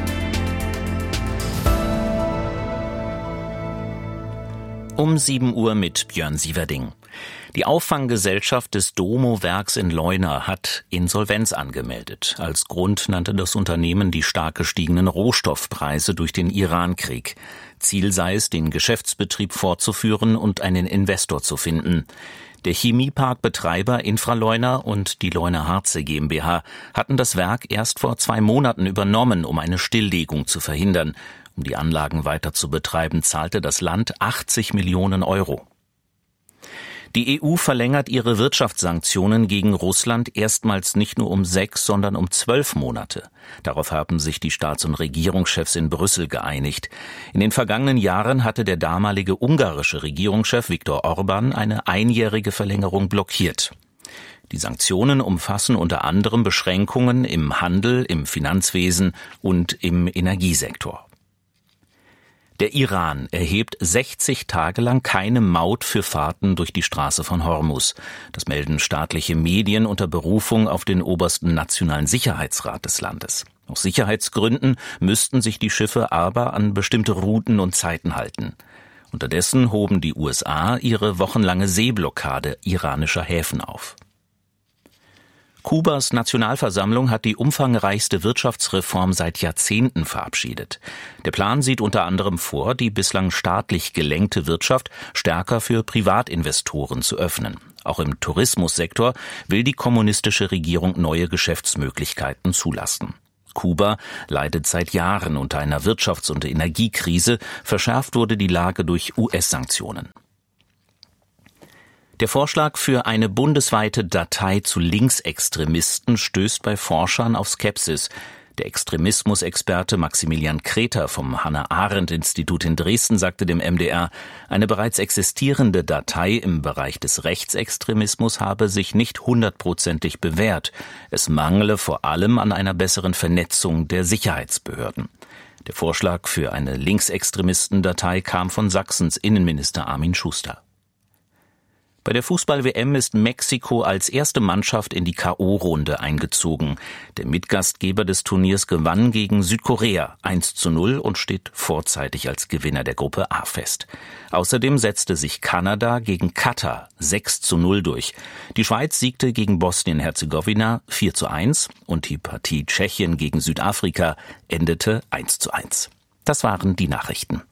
Um sieben Uhr mit Björn Sieverding. Die Auffanggesellschaft des Domo-Werks in Leuna hat Insolvenz angemeldet. Als Grund nannte das Unternehmen die stark gestiegenen Rohstoffpreise durch den Irankrieg. Ziel sei es, den Geschäftsbetrieb fortzuführen und einen Investor zu finden. Der Chemieparkbetreiber Infraleuna und die Leuna Harze GmbH hatten das Werk erst vor zwei Monaten übernommen, um eine Stilllegung zu verhindern. Um die Anlagen weiter zu betreiben, zahlte das Land achtzig Millionen Euro. Die E U verlängert ihre Wirtschaftssanktionen gegen Russland erstmals nicht nur um sechs, sondern um zwölf Monate. Darauf haben sich die Staats- und Regierungschefs in Brüssel geeinigt. In den vergangenen Jahren hatte der damalige ungarische Regierungschef Viktor Orban eine einjährige Verlängerung blockiert. Die Sanktionen umfassen unter anderem Beschränkungen im Handel, im Finanzwesen und im Energiesektor. Der Iran erhebt sechzig Tage lang keine Maut für Fahrten durch die Straße von Hormuz. Das melden staatliche Medien unter Berufung auf den obersten nationalen Sicherheitsrat des Landes. Aus Sicherheitsgründen müssten sich die Schiffe aber an bestimmte Routen und Zeiten halten. Unterdessen hoben die U S A ihre wochenlange Seeblockade iranischer Häfen auf. Kubas Nationalversammlung hat die umfangreichste Wirtschaftsreform seit Jahrzehnten verabschiedet. Der Plan sieht unter anderem vor, die bislang staatlich gelenkte Wirtschaft stärker für Privatinvestoren zu öffnen. Auch im Tourismussektor will die kommunistische Regierung neue Geschäftsmöglichkeiten zulassen. Kuba leidet seit Jahren unter einer Wirtschafts- und Energiekrise. Verschärft wurde die Lage durch U S-Sanktionen. Der Vorschlag für eine bundesweite Datei zu Linksextremisten stößt bei Forschern auf Skepsis. Der Extremismusexperte Maximilian Kreter vom Hannah-Arendt-Institut in Dresden sagte dem M D R, eine bereits existierende Datei im Bereich des Rechtsextremismus habe sich nicht hundertprozentig bewährt. Es mangele vor allem an einer besseren Vernetzung der Sicherheitsbehörden. Der Vorschlag für eine Linksextremistendatei kam von Sachsens Innenminister Armin Schuster. Bei der Fußball-W M ist Mexiko als erste Mannschaft in die K O-Runde eingezogen. Der Mitgastgeber des Turniers gewann gegen Südkorea eins zu null und steht vorzeitig als Gewinner der Gruppe A fest. Außerdem setzte sich Kanada gegen Katar sechs zu null durch. Die Schweiz siegte gegen Bosnien-Herzegowina vier zu eins und die Partie Tschechien gegen Südafrika endete eins zu eins. Das waren die Nachrichten.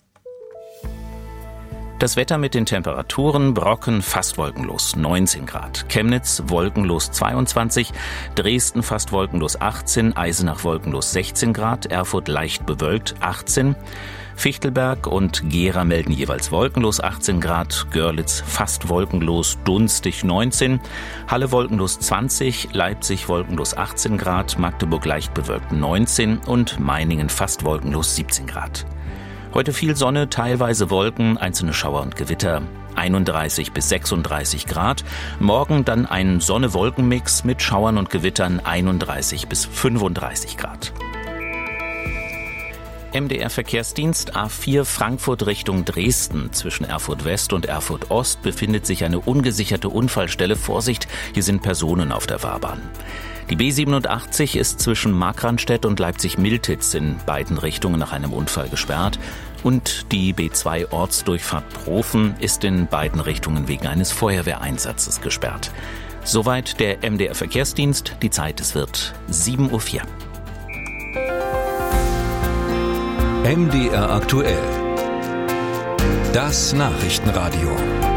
Das Wetter mit den Temperaturen: Brocken fast wolkenlos neunzehn Grad, Chemnitz wolkenlos zweiundzwanzig, Dresden fast wolkenlos achtzehn, Eisenach wolkenlos sechzehn Grad, Erfurt leicht bewölkt achtzehn, Fichtelberg und Gera melden jeweils wolkenlos achtzehn Grad, Görlitz fast wolkenlos dunstig neunzehn, Halle wolkenlos zwanzig, Leipzig wolkenlos achtzehn Grad, Magdeburg leicht bewölkt neunzehn und Meiningen fast wolkenlos siebzehn Grad. Heute viel Sonne, teilweise Wolken, einzelne Schauer und Gewitter, einunddreißig bis sechsunddreißig Grad. Morgen dann ein Sonne-Wolken-Mix mit Schauern und Gewittern, einunddreißig bis fünfunddreißig Grad. M D R-Verkehrsdienst A vier Frankfurt Richtung Dresden. Zwischen Erfurt West und Erfurt Ost befindet sich eine ungesicherte Unfallstelle. Vorsicht, hier sind Personen auf der Fahrbahn. Die B siebenundachtzig ist zwischen Markranstädt und Leipzig-Miltitz in beiden Richtungen nach einem Unfall gesperrt. Und die B zwei Ortsdurchfahrt Profen ist in beiden Richtungen wegen eines Feuerwehreinsatzes gesperrt. Soweit der M D R-Verkehrsdienst. Die Zeit, es wird sieben Uhr vier. M D R aktuell. Das Nachrichtenradio.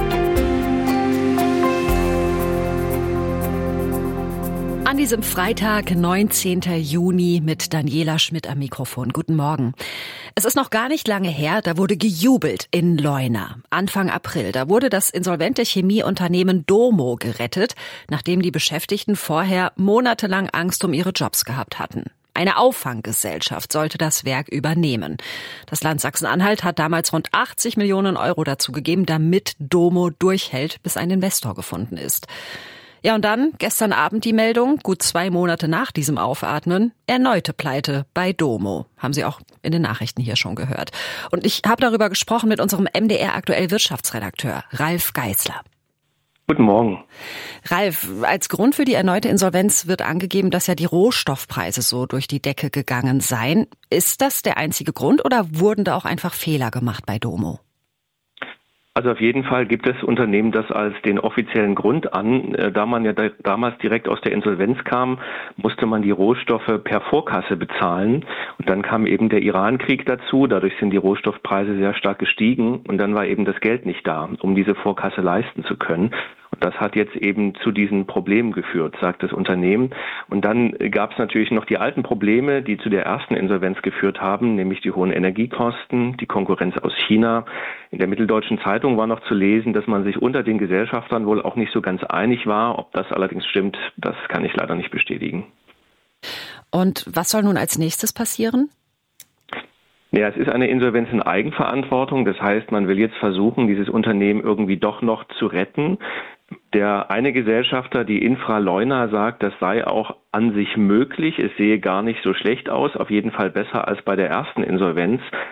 An diesem Freitag, neunzehnten Juni, mit Daniela Schmidt am Mikrofon. Guten Morgen. Es ist noch gar nicht lange her, da wurde gejubelt in Leuna. Anfang April, da wurde das insolvente Chemieunternehmen Domo gerettet, nachdem die Beschäftigten vorher monatelang Angst um ihre Jobs gehabt hatten. Eine Auffanggesellschaft sollte das Werk übernehmen. Das Land Sachsen-Anhalt hat damals rund achtzig Millionen Euro dazu gegeben, damit Domo durchhält, bis ein Investor gefunden ist. Ja, und dann gestern Abend die Meldung, gut zwei Monate nach diesem Aufatmen, erneute Pleite bei Domo. Haben Sie auch in den Nachrichten hier schon gehört. Und ich habe darüber gesprochen mit unserem M D R aktuell Wirtschaftsredakteur Ralf Geißler. Guten Morgen. Ralf, als Grund für die erneute Insolvenz wird angegeben, dass ja die Rohstoffpreise so durch die Decke gegangen seien. Ist das der einzige Grund oder wurden da auch einfach Fehler gemacht bei Domo? Also auf jeden Fall gibt das Unternehmen das als den offiziellen Grund an. Da man ja da, damals direkt aus der Insolvenz kam, musste man die Rohstoffe per Vorkasse bezahlen. Und dann kam eben der Iran-Krieg dazu. Dadurch sind die Rohstoffpreise sehr stark gestiegen. Und dann war eben das Geld nicht da, um diese Vorkasse leisten zu können. Und das hat jetzt eben zu diesen Problemen geführt, sagt das Unternehmen. Und dann gab es natürlich noch die alten Probleme, die zu der ersten Insolvenz geführt haben, nämlich die hohen Energiekosten, die Konkurrenz aus China. In der Mitteldeutschen Zeitung war noch zu lesen, dass man sich unter den Gesellschaftern wohl auch nicht so ganz einig war. Ob das allerdings stimmt, das kann ich leider nicht bestätigen. Und was soll nun als nächstes passieren? Ja, es ist eine Insolvenz in Eigenverantwortung. Das heißt, man will jetzt versuchen, dieses Unternehmen irgendwie doch noch zu retten. Der eine Gesellschafter, die Infra Leuna, sagt, das sei auch an sich möglich. Es sehe gar nicht so schlecht aus, auf jeden Fall besser als bei der ersten Insolvenz.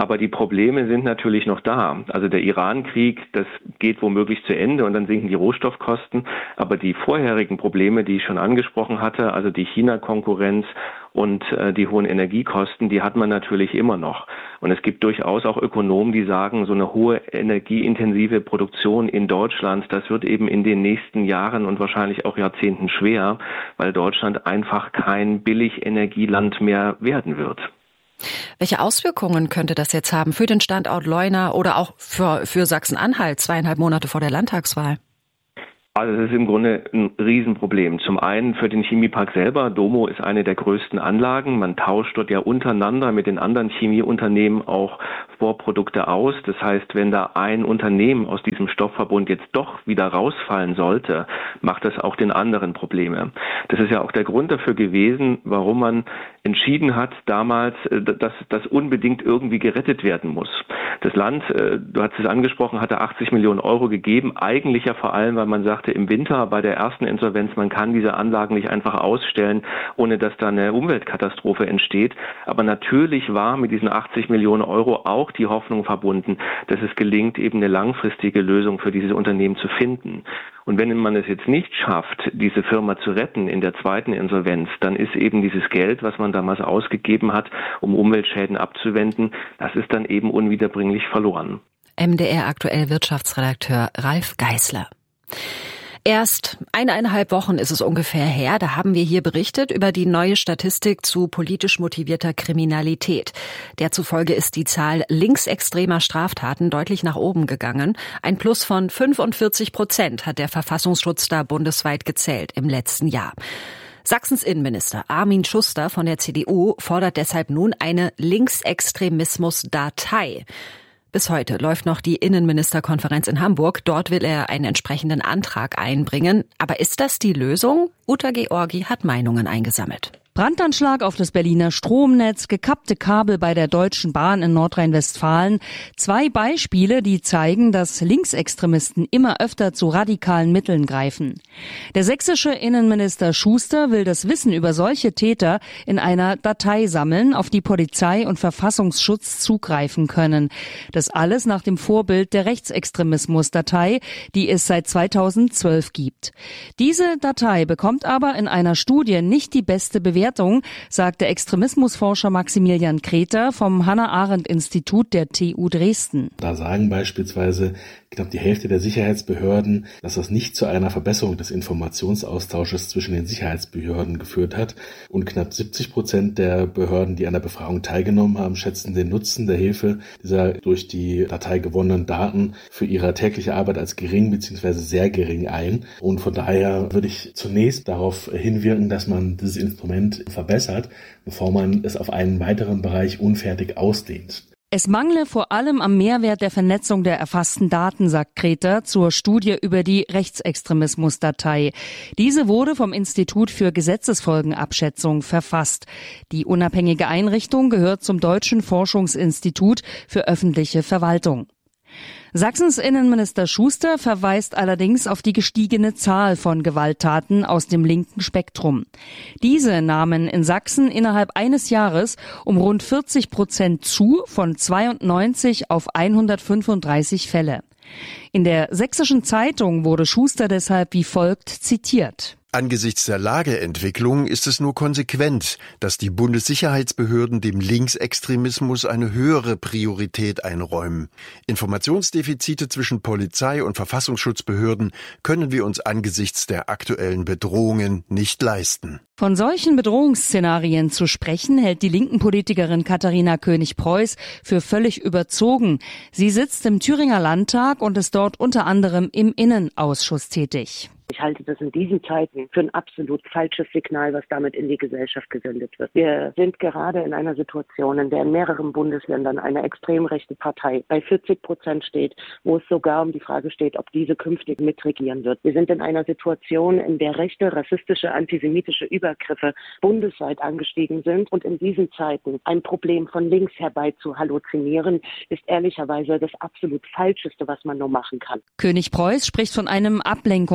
Aber die Probleme sind natürlich noch da. Also der Iran-Krieg, das geht womöglich zu Ende und dann sinken die Rohstoffkosten. Aber die vorherigen Probleme, die ich schon angesprochen hatte, also die China-Konkurrenz und äh, die hohen Energiekosten, die hat man natürlich immer noch. Und es gibt durchaus auch Ökonomen, die sagen, so eine hohe energieintensive Produktion in Deutschland, das wird eben in den nächsten Jahren und wahrscheinlich auch Jahrzehnten schwer, weil Deutschland einfach kein Billigenergieland mehr werden wird. Welche Auswirkungen könnte das jetzt haben für den Standort Leuna oder auch für, für Sachsen-Anhalt, zweieinhalb Monate vor der Landtagswahl? Also es ist im Grunde ein Riesenproblem. Zum einen für den Chemiepark selber. Domo ist eine der größten Anlagen. Man tauscht dort ja untereinander mit den anderen Chemieunternehmen auch Vorprodukte aus. Das heißt, wenn da ein Unternehmen aus diesem Stoffverbund jetzt doch wieder rausfallen sollte, macht das auch den anderen Probleme. Das ist ja auch der Grund dafür gewesen, warum man entschieden hat damals, dass das unbedingt irgendwie gerettet werden muss. Das Land, du hast es angesprochen, hatte achtzig Millionen Euro gegeben. Eigentlich ja vor allem, weil man sagt, im Winter bei der ersten Insolvenz, man kann diese Anlagen nicht einfach ausstellen, ohne dass da eine Umweltkatastrophe entsteht. Aber natürlich war mit diesen achtzig Millionen Euro auch die Hoffnung verbunden, dass es gelingt, eben eine langfristige Lösung für dieses Unternehmen zu finden. Und wenn man es jetzt nicht schafft, diese Firma zu retten in der zweiten Insolvenz, dann ist eben dieses Geld, was man damals ausgegeben hat, um Umweltschäden abzuwenden, das ist dann eben unwiederbringlich verloren. M D R aktuell Wirtschaftsredakteur Ralf Geißler. Erst eineinhalb Wochen ist es ungefähr her, da haben wir hier berichtet über die neue Statistik zu politisch motivierter Kriminalität. Derzufolge ist die Zahl linksextremer Straftaten deutlich nach oben gegangen. Ein Plus von fünfundvierzig Prozent hat der Verfassungsschutz da bundesweit gezählt im letzten Jahr. Sachsens Innenminister Armin Schuster von der C D U fordert deshalb nun eine Linksextremismus-Datei. Bis heute läuft noch die Innenministerkonferenz in Hamburg. Dort will er einen entsprechenden Antrag einbringen. Aber ist das die Lösung? Uta Georgi hat Meinungen eingesammelt. Brandanschlag auf das Berliner Stromnetz, gekappte Kabel bei der Deutschen Bahn in Nordrhein-Westfalen. Zwei Beispiele, die zeigen, dass Linksextremisten immer öfter zu radikalen Mitteln greifen. Der sächsische Innenminister Schuster will das Wissen über solche Täter in einer Datei sammeln, auf die Polizei und Verfassungsschutz zugreifen können. Das alles nach dem Vorbild der Rechtsextremismus-Datei, die es seit zweitausendzwölf gibt. Diese Datei bekommt aber in einer Studie nicht die beste Bewertung, sagte Extremismusforscher Maximilian Kreter vom Hannah-Arendt-Institut der T U Dresden. Da sagen beispielsweise knapp die Hälfte der Sicherheitsbehörden, dass das nicht zu einer Verbesserung des Informationsaustausches zwischen den Sicherheitsbehörden geführt hat. Und knapp siebzig Prozent der Behörden, die an der Befragung teilgenommen haben, schätzen den Nutzen der Hilfe dieser durch die Datei gewonnenen Daten für ihre tägliche Arbeit als gering bzw. sehr gering ein. Und von daher würde ich zunächst darauf hinwirken, dass man dieses Instrument verbessert, bevor man es auf einen weiteren Bereich unfertig ausdehnt. Es mangle vor allem am Mehrwert der Vernetzung der erfassten Daten, sagt Kreter zur Studie über die Rechtsextremismus-Datei. Diese wurde vom Institut für Gesetzesfolgenabschätzung verfasst. Die unabhängige Einrichtung gehört zum Deutschen Forschungsinstitut für öffentliche Verwaltung. Sachsens Innenminister Schuster verweist allerdings auf die gestiegene Zahl von Gewalttaten aus dem linken Spektrum. Diese nahmen in Sachsen innerhalb eines Jahres um rund vierzig Prozent zu, von zweiundneunzig auf hundertfünfunddreißig Fälle. In der Sächsischen Zeitung wurde Schuster deshalb wie folgt zitiert. Angesichts der Lageentwicklung ist es nur konsequent, dass die Bundessicherheitsbehörden dem Linksextremismus eine höhere Priorität einräumen. Informationsdefizite zwischen Polizei und Verfassungsschutzbehörden können wir uns angesichts der aktuellen Bedrohungen nicht leisten. Von solchen Bedrohungsszenarien zu sprechen, hält die linken Politikerin Katharina König-Preuß für völlig überzogen. Sie sitzt im Thüringer Landtag und ist dort unter anderem im Innenausschuss tätig. Ich halte das in diesen Zeiten für ein absolut falsches Signal, was damit in die Gesellschaft gesendet wird. Wir sind gerade in einer Situation, in der in mehreren Bundesländern eine extrem rechte Partei bei vierzig Prozent steht, wo es sogar um die Frage steht, ob diese künftig mitregieren wird. Wir sind in einer Situation, in der rechte, rassistische, antisemitische Übergriffe bundesweit angestiegen sind. Und in diesen Zeiten ein Problem von links herbei zu halluzinieren, ist ehrlicherweise das absolut Falscheste, was man nur machen kann. König-Preuß spricht von einem Ablenkungsmanöver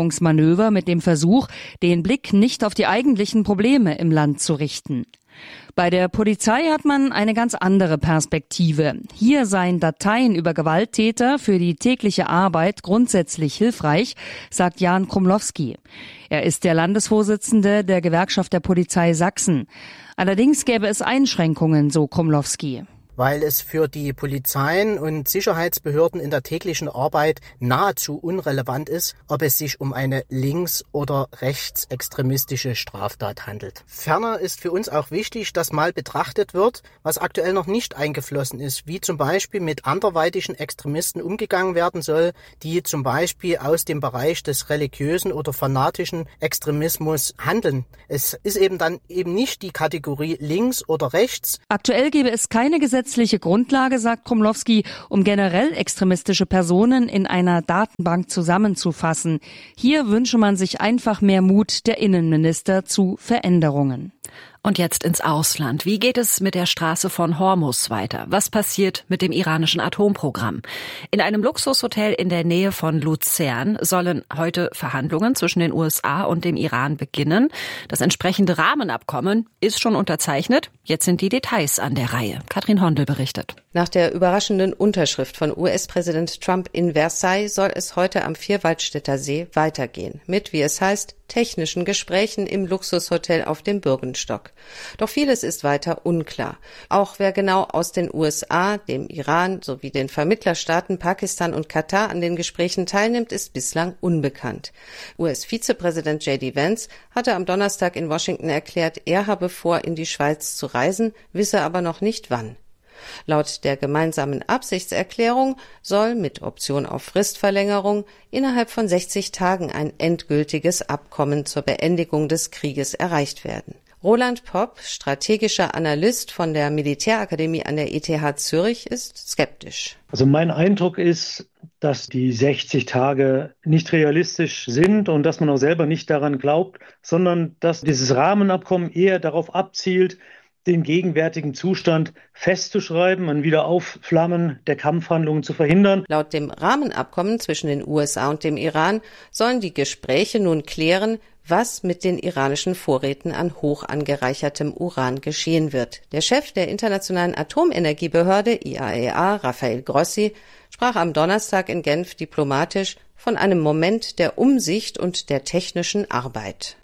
Manöver mit dem Versuch, den Blick nicht auf die eigentlichen Probleme im Land zu richten. Bei der Polizei hat man eine ganz andere Perspektive. Hier seien Dateien über Gewalttäter für die tägliche Arbeit grundsätzlich hilfreich, sagt Jan Krumlowski. Er ist der Landesvorsitzende der Gewerkschaft der Polizei Sachsen. Allerdings gäbe es Einschränkungen, so Krumlowski. Weil es für die Polizeien und Sicherheitsbehörden in der täglichen Arbeit nahezu unrelevant ist, ob es sich um eine links- oder rechtsextremistische Straftat handelt. Ferner ist für uns auch wichtig, dass mal betrachtet wird, was aktuell noch nicht eingeflossen ist, wie zum Beispiel mit anderweitigen Extremisten umgegangen werden soll, die zum Beispiel aus dem Bereich des religiösen oder fanatischen Extremismus handeln. Es ist eben dann eben nicht die Kategorie links oder rechts. Aktuell gäbe es keine Gesetze gesetzliche Grundlage, sagt Krumlowski, um generell extremistische Personen in einer Datenbank zusammenzufassen. Hier wünsche man sich einfach mehr Mut der Innenminister zu Veränderungen. Und jetzt ins Ausland. Wie geht es mit der Straße von Hormuz weiter? Was passiert mit dem iranischen Atomprogramm? In einem Luxushotel in der Nähe von Luzern sollen heute Verhandlungen zwischen den U S A und dem Iran beginnen. Das entsprechende Rahmenabkommen ist schon unterzeichnet. Jetzt sind die Details an der Reihe. Katrin Hondel berichtet. Nach der überraschenden Unterschrift von U S-Präsident Trump in Versailles soll es heute am Vierwaldstätter See weitergehen. Mit, wie es heißt, technischen Gesprächen im Luxushotel auf dem Bürgenstock. Doch vieles ist weiter unklar. Auch wer genau aus den U S A, dem Iran sowie den Vermittlerstaaten Pakistan und Katar an den Gesprächen teilnimmt, ist bislang unbekannt. U S-Vizepräsident J D Vance hatte am Donnerstag in Washington erklärt, er habe vor, in die Schweiz zu reisen, wisse aber noch nicht wann. Laut der gemeinsamen Absichtserklärung soll mit Option auf Fristverlängerung innerhalb von sechzig Tagen ein endgültiges Abkommen zur Beendigung des Krieges erreicht werden. Roland Popp, strategischer Analyst von der Militärakademie an der E T H Zürich, ist skeptisch. Also mein Eindruck ist, dass die sechzig Tage nicht realistisch sind und dass man auch selber nicht daran glaubt, sondern dass dieses Rahmenabkommen eher darauf abzielt, den gegenwärtigen Zustand festzuschreiben, ein Wiederaufflammen der Kampfhandlungen zu verhindern. Laut dem Rahmenabkommen zwischen den U S A und dem Iran sollen die Gespräche nun klären, was mit den iranischen Vorräten an hoch angereichertem Uran geschehen wird. Der Chef der Internationalen Atomenergiebehörde I A E A, Rafael Grossi, sprach am Donnerstag in Genf diplomatisch von einem Moment der Umsicht und der technischen Arbeit.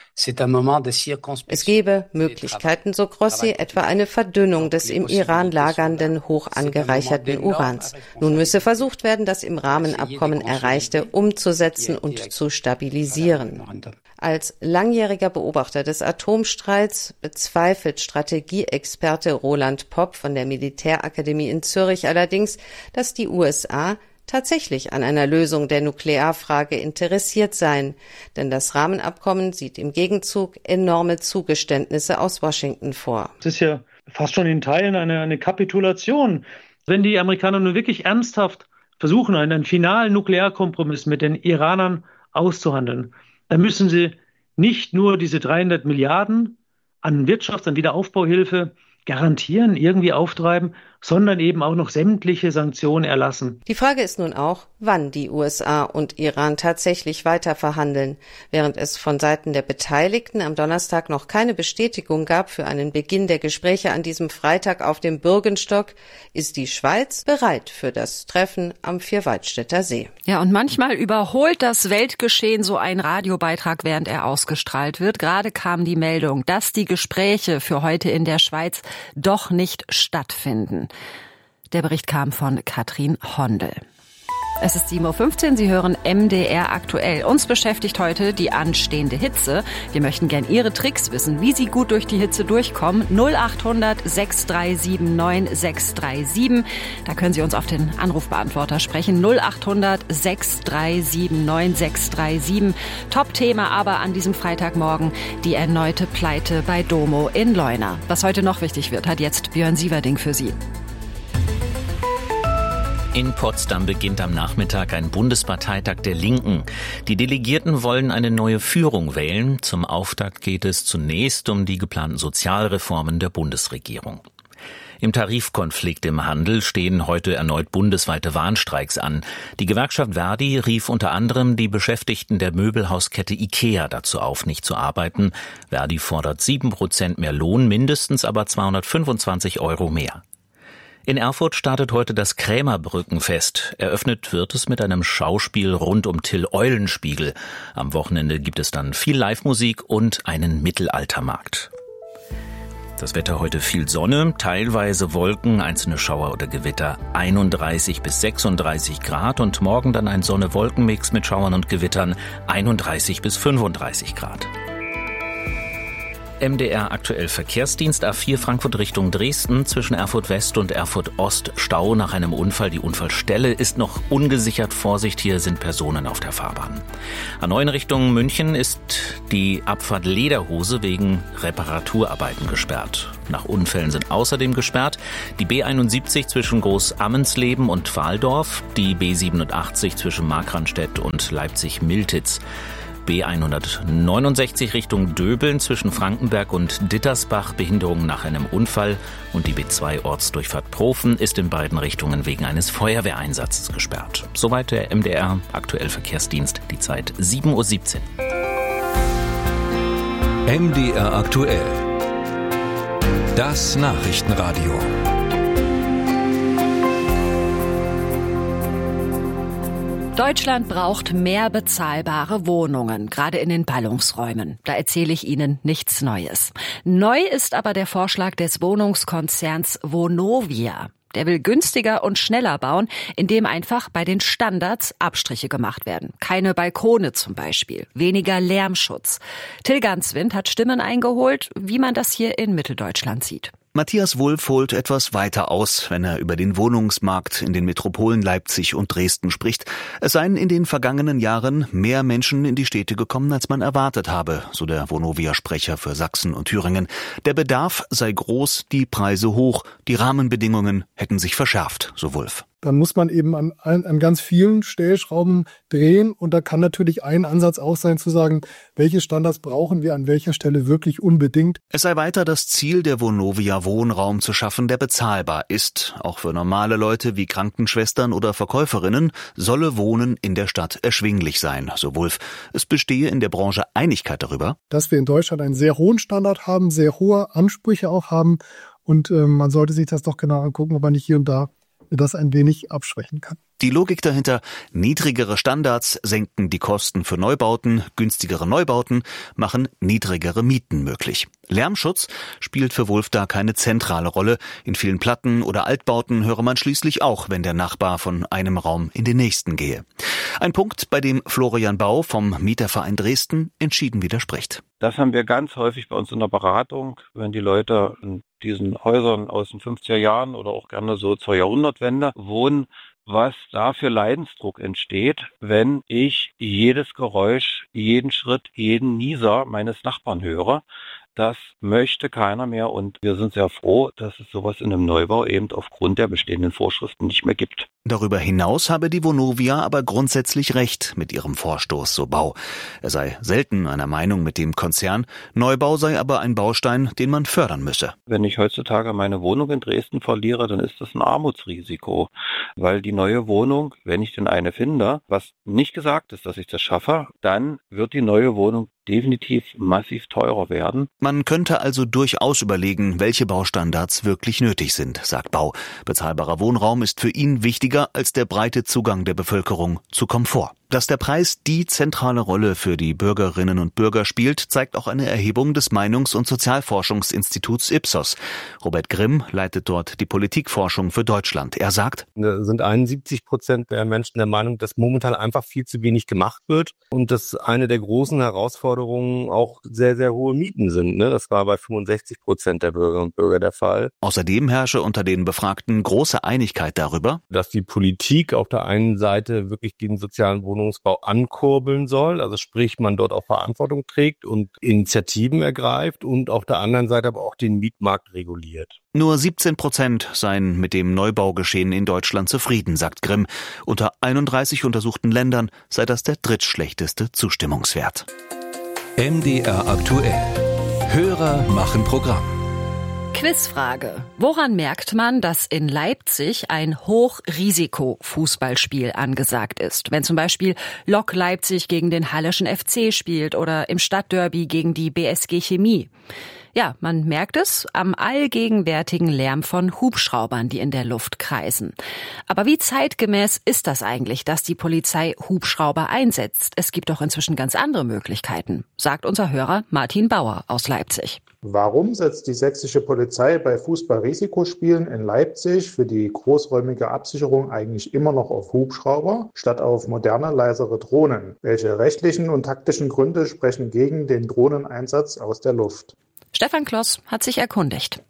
Es gebe Möglichkeiten, so Grossi, etwa eine Verdünnung des im Iran lagernden hoch angereicherten Urans. Nun müsse versucht werden, das im Rahmenabkommen Erreichte umzusetzen und zu stabilisieren. Als langjähriger Beobachter des Atomstreits bezweifelt Strategieexperte Roland Popp von der Militärakademie in Zürich allerdings, dass die U S A tatsächlich an einer Lösung der Nuklearfrage interessiert seien. Denn das Rahmenabkommen sieht im Gegenzug enorme Zugeständnisse aus Washington vor. Es ist ja fast schon in Teilen eine, eine Kapitulation. Wenn die Amerikaner nun wirklich ernsthaft versuchen, einen, einen finalen Nuklearkompromiss mit den Iranern auszuhandeln, dann müssen sie nicht nur diese dreihundert Milliarden an Wirtschafts-, an Wiederaufbauhilfe garantieren, irgendwie auftreiben, sondern eben auch noch sämtliche Sanktionen erlassen. Die Frage ist nun auch, wann die U S A und Iran tatsächlich weiter verhandeln. Während es von Seiten der Beteiligten am Donnerstag noch keine Bestätigung gab für einen Beginn der Gespräche an diesem Freitag auf dem Bürgenstock, ist die Schweiz bereit für das Treffen am Vierwaldstätter See. Ja, und manchmal überholt das Weltgeschehen so ein Radiobeitrag, während er ausgestrahlt wird. Gerade kam die Meldung, dass die Gespräche für heute in der Schweiz doch nicht stattfinden. Der Bericht kam von Katrin Hondel. Es ist sieben Uhr fünfzehn, Sie hören M D R aktuell. Uns beschäftigt heute die anstehende Hitze. Wir möchten gern Ihre Tricks wissen, wie Sie gut durch die Hitze durchkommen. null acht hundert sechs drei sieben neun sechs drei sieben. Da können Sie uns auf den Anrufbeantworter sprechen. null acht hundert sechs drei sieben neun sechs drei sieben. Top-Thema aber an diesem Freitagmorgen die erneute Pleite bei Domo in Leuna. Was heute noch wichtig wird, hat jetzt Björn Sieverding für Sie. In Potsdam beginnt am Nachmittag ein Bundesparteitag der Linken. Die Delegierten wollen eine neue Führung wählen. Zum Auftakt geht es zunächst um die geplanten Sozialreformen der Bundesregierung. Im Tarifkonflikt im Handel stehen heute erneut bundesweite Warnstreiks an. Die Gewerkschaft Verdi rief unter anderem die Beschäftigten der Möbelhauskette IKEA dazu auf, nicht zu arbeiten. Verdi fordert sieben Prozent mehr Lohn, mindestens aber zweihundertfünfundzwanzig Euro mehr. In Erfurt startet heute das Krämerbrückenfest. Eröffnet wird es mit einem Schauspiel rund um Till Eulenspiegel. Am Wochenende gibt es dann viel Live-Musik und einen Mittelaltermarkt. Das Wetter heute viel Sonne, teilweise Wolken, einzelne Schauer oder Gewitter, einunddreißig bis sechsunddreißig Grad und morgen dann ein Sonne-Wolken-Mix mit Schauern und Gewittern, einunddreißig bis fünfunddreißig Grad. M D R aktuell Verkehrsdienst A vier Frankfurt Richtung Dresden, zwischen Erfurt West und Erfurt Ost Stau nach einem Unfall. Die Unfallstelle ist noch ungesichert. Vorsicht, hier sind Personen auf der Fahrbahn. A neun Richtung München ist die Abfahrt Lederhose wegen Reparaturarbeiten gesperrt. Nach Unfällen sind außerdem gesperrt die B einundsiebzig zwischen Groß-Ammensleben und Waldorf, die B siebenundachtzig zwischen Markranstädt und Leipzig-Miltitz. B hundertneunundsechzig Richtung Döbeln zwischen Frankenberg und Dittersbach, Behinderung nach einem Unfall, und die B zwei Ortsdurchfahrt Profen ist in beiden Richtungen wegen eines Feuerwehreinsatzes gesperrt. Soweit der M D R aktuell Verkehrsdienst, die Zeit sieben Uhr siebzehn. M D R aktuell. Das Nachrichtenradio. Deutschland braucht mehr bezahlbare Wohnungen, gerade in den Ballungsräumen. Da erzähle ich Ihnen nichts Neues. Neu ist aber der Vorschlag des Wohnungskonzerns Vonovia. Der will günstiger und schneller bauen, indem einfach bei den Standards Abstriche gemacht werden. Keine Balkone zum Beispiel, weniger Lärmschutz. Till Ganswind hat Stimmen eingeholt, wie man das hier in Mitteldeutschland sieht. Matthias Wulff holt etwas weiter aus, wenn er über den Wohnungsmarkt in den Metropolen Leipzig und Dresden spricht. Es seien in den vergangenen Jahren mehr Menschen in die Städte gekommen, als man erwartet habe, so der Vonovia-Sprecher für Sachsen und Thüringen. Der Bedarf sei groß, die Preise hoch, die Rahmenbedingungen hätten sich verschärft, so Wulff. Dann muss man eben an, an ganz vielen Stellschrauben drehen. Und da kann natürlich ein Ansatz auch sein, zu sagen, welche Standards brauchen wir an welcher Stelle wirklich unbedingt. Es sei weiter das Ziel der Vonovia, Wohnraum zu schaffen, der bezahlbar ist. Auch für normale Leute wie Krankenschwestern oder Verkäuferinnen solle Wohnen in der Stadt erschwinglich sein, so Wulff. Es bestehe in der Branche Einigkeit darüber, dass wir in Deutschland einen sehr hohen Standard haben, sehr hohe Ansprüche auch haben. Und äh, man sollte sich das doch genau angucken, ob man nicht hier und da das ein wenig abschwächen kann. Die Logik dahinter: niedrigere Standards senken die Kosten für Neubauten, günstigere Neubauten machen niedrigere Mieten möglich. Lärmschutz spielt für Wulff da keine zentrale Rolle. In vielen Platten- oder Altbauten höre man schließlich auch, wenn der Nachbar von einem Raum in den nächsten gehe. Ein Punkt, bei dem Florian Bau vom Mieterverein Dresden entschieden widerspricht. Das haben wir ganz häufig bei uns in der Beratung, wenn die Leute in diesen Häusern aus den fünfziger Jahren oder auch gerne so zur Jahrhundertwende wohnen, was da für Leidensdruck entsteht, wenn ich jedes Geräusch, jeden Schritt, jeden Nieser meines Nachbarn höre. Das möchte keiner mehr, und wir sind sehr froh, dass es sowas in einem Neubau eben aufgrund der bestehenden Vorschriften nicht mehr gibt. Darüber hinaus habe die Vonovia aber grundsätzlich recht mit ihrem Vorstoß, so Bau. Er sei selten einer Meinung mit dem Konzern. Neubau sei aber ein Baustein, den man fördern müsse. Wenn ich heutzutage meine Wohnung in Dresden verliere, dann ist das ein Armutsrisiko, weil die neue Wohnung, wenn ich denn eine finde, was nicht gesagt ist, dass ich das schaffe, dann wird die neue Wohnung definitiv massiv teurer werden. Man könnte also durchaus überlegen, welche Baustandards wirklich nötig sind, sagt Bau. Bezahlbarer Wohnraum ist für ihn wichtiger als der breite Zugang der Bevölkerung zu Komfort. Dass der Preis die zentrale Rolle für die Bürgerinnen und Bürger spielt, zeigt auch eine Erhebung des Meinungs- und Sozialforschungsinstituts Ipsos. Robert Grimm leitet dort die Politikforschung für Deutschland. Er sagt: Da sind einundsiebzig Prozent der Menschen der Meinung, dass momentan einfach viel zu wenig gemacht wird und dass eine der großen Herausforderungen auch sehr, sehr hohe Mieten sind. Das war bei fünfundsechzig Prozent der Bürgerinnen und Bürger der Fall. Außerdem herrsche unter den Befragten große Einigkeit darüber, dass die Politik auf der einen Seite wirklich den sozialen Wohnungsbau ankurbeln soll, also sprich man dort auch Verantwortung trägt und Initiativen ergreift und auf der anderen Seite aber auch den Mietmarkt reguliert. Nur siebzehn Prozent seien mit dem Neubaugeschehen in Deutschland zufrieden, sagt Grimm. Unter einunddreißig untersuchten Ländern sei das der drittschlechteste Zustimmungswert. M D R aktuell. Hörer machen Programm. Quizfrage. Woran merkt man, dass in Leipzig ein Hochrisiko-Fußballspiel angesagt ist? Wenn zum Beispiel Lok Leipzig gegen den Halleschen F C spielt oder im Stadtderby gegen die B S G Chemie. Ja, man merkt es am allgegenwärtigen Lärm von Hubschraubern, die in der Luft kreisen. Aber wie zeitgemäß ist das eigentlich, dass die Polizei Hubschrauber einsetzt? Es gibt doch inzwischen ganz andere Möglichkeiten, sagt unser Hörer Martin Bauer aus Leipzig. Warum setzt die sächsische Polizei bei Fußball-Risikospielen in Leipzig für die großräumige Absicherung eigentlich immer noch auf Hubschrauber statt auf moderne, leisere Drohnen? Welche rechtlichen und taktischen Gründe sprechen gegen den Drohneneinsatz aus der Luft? Stefan Kloss hat sich erkundigt.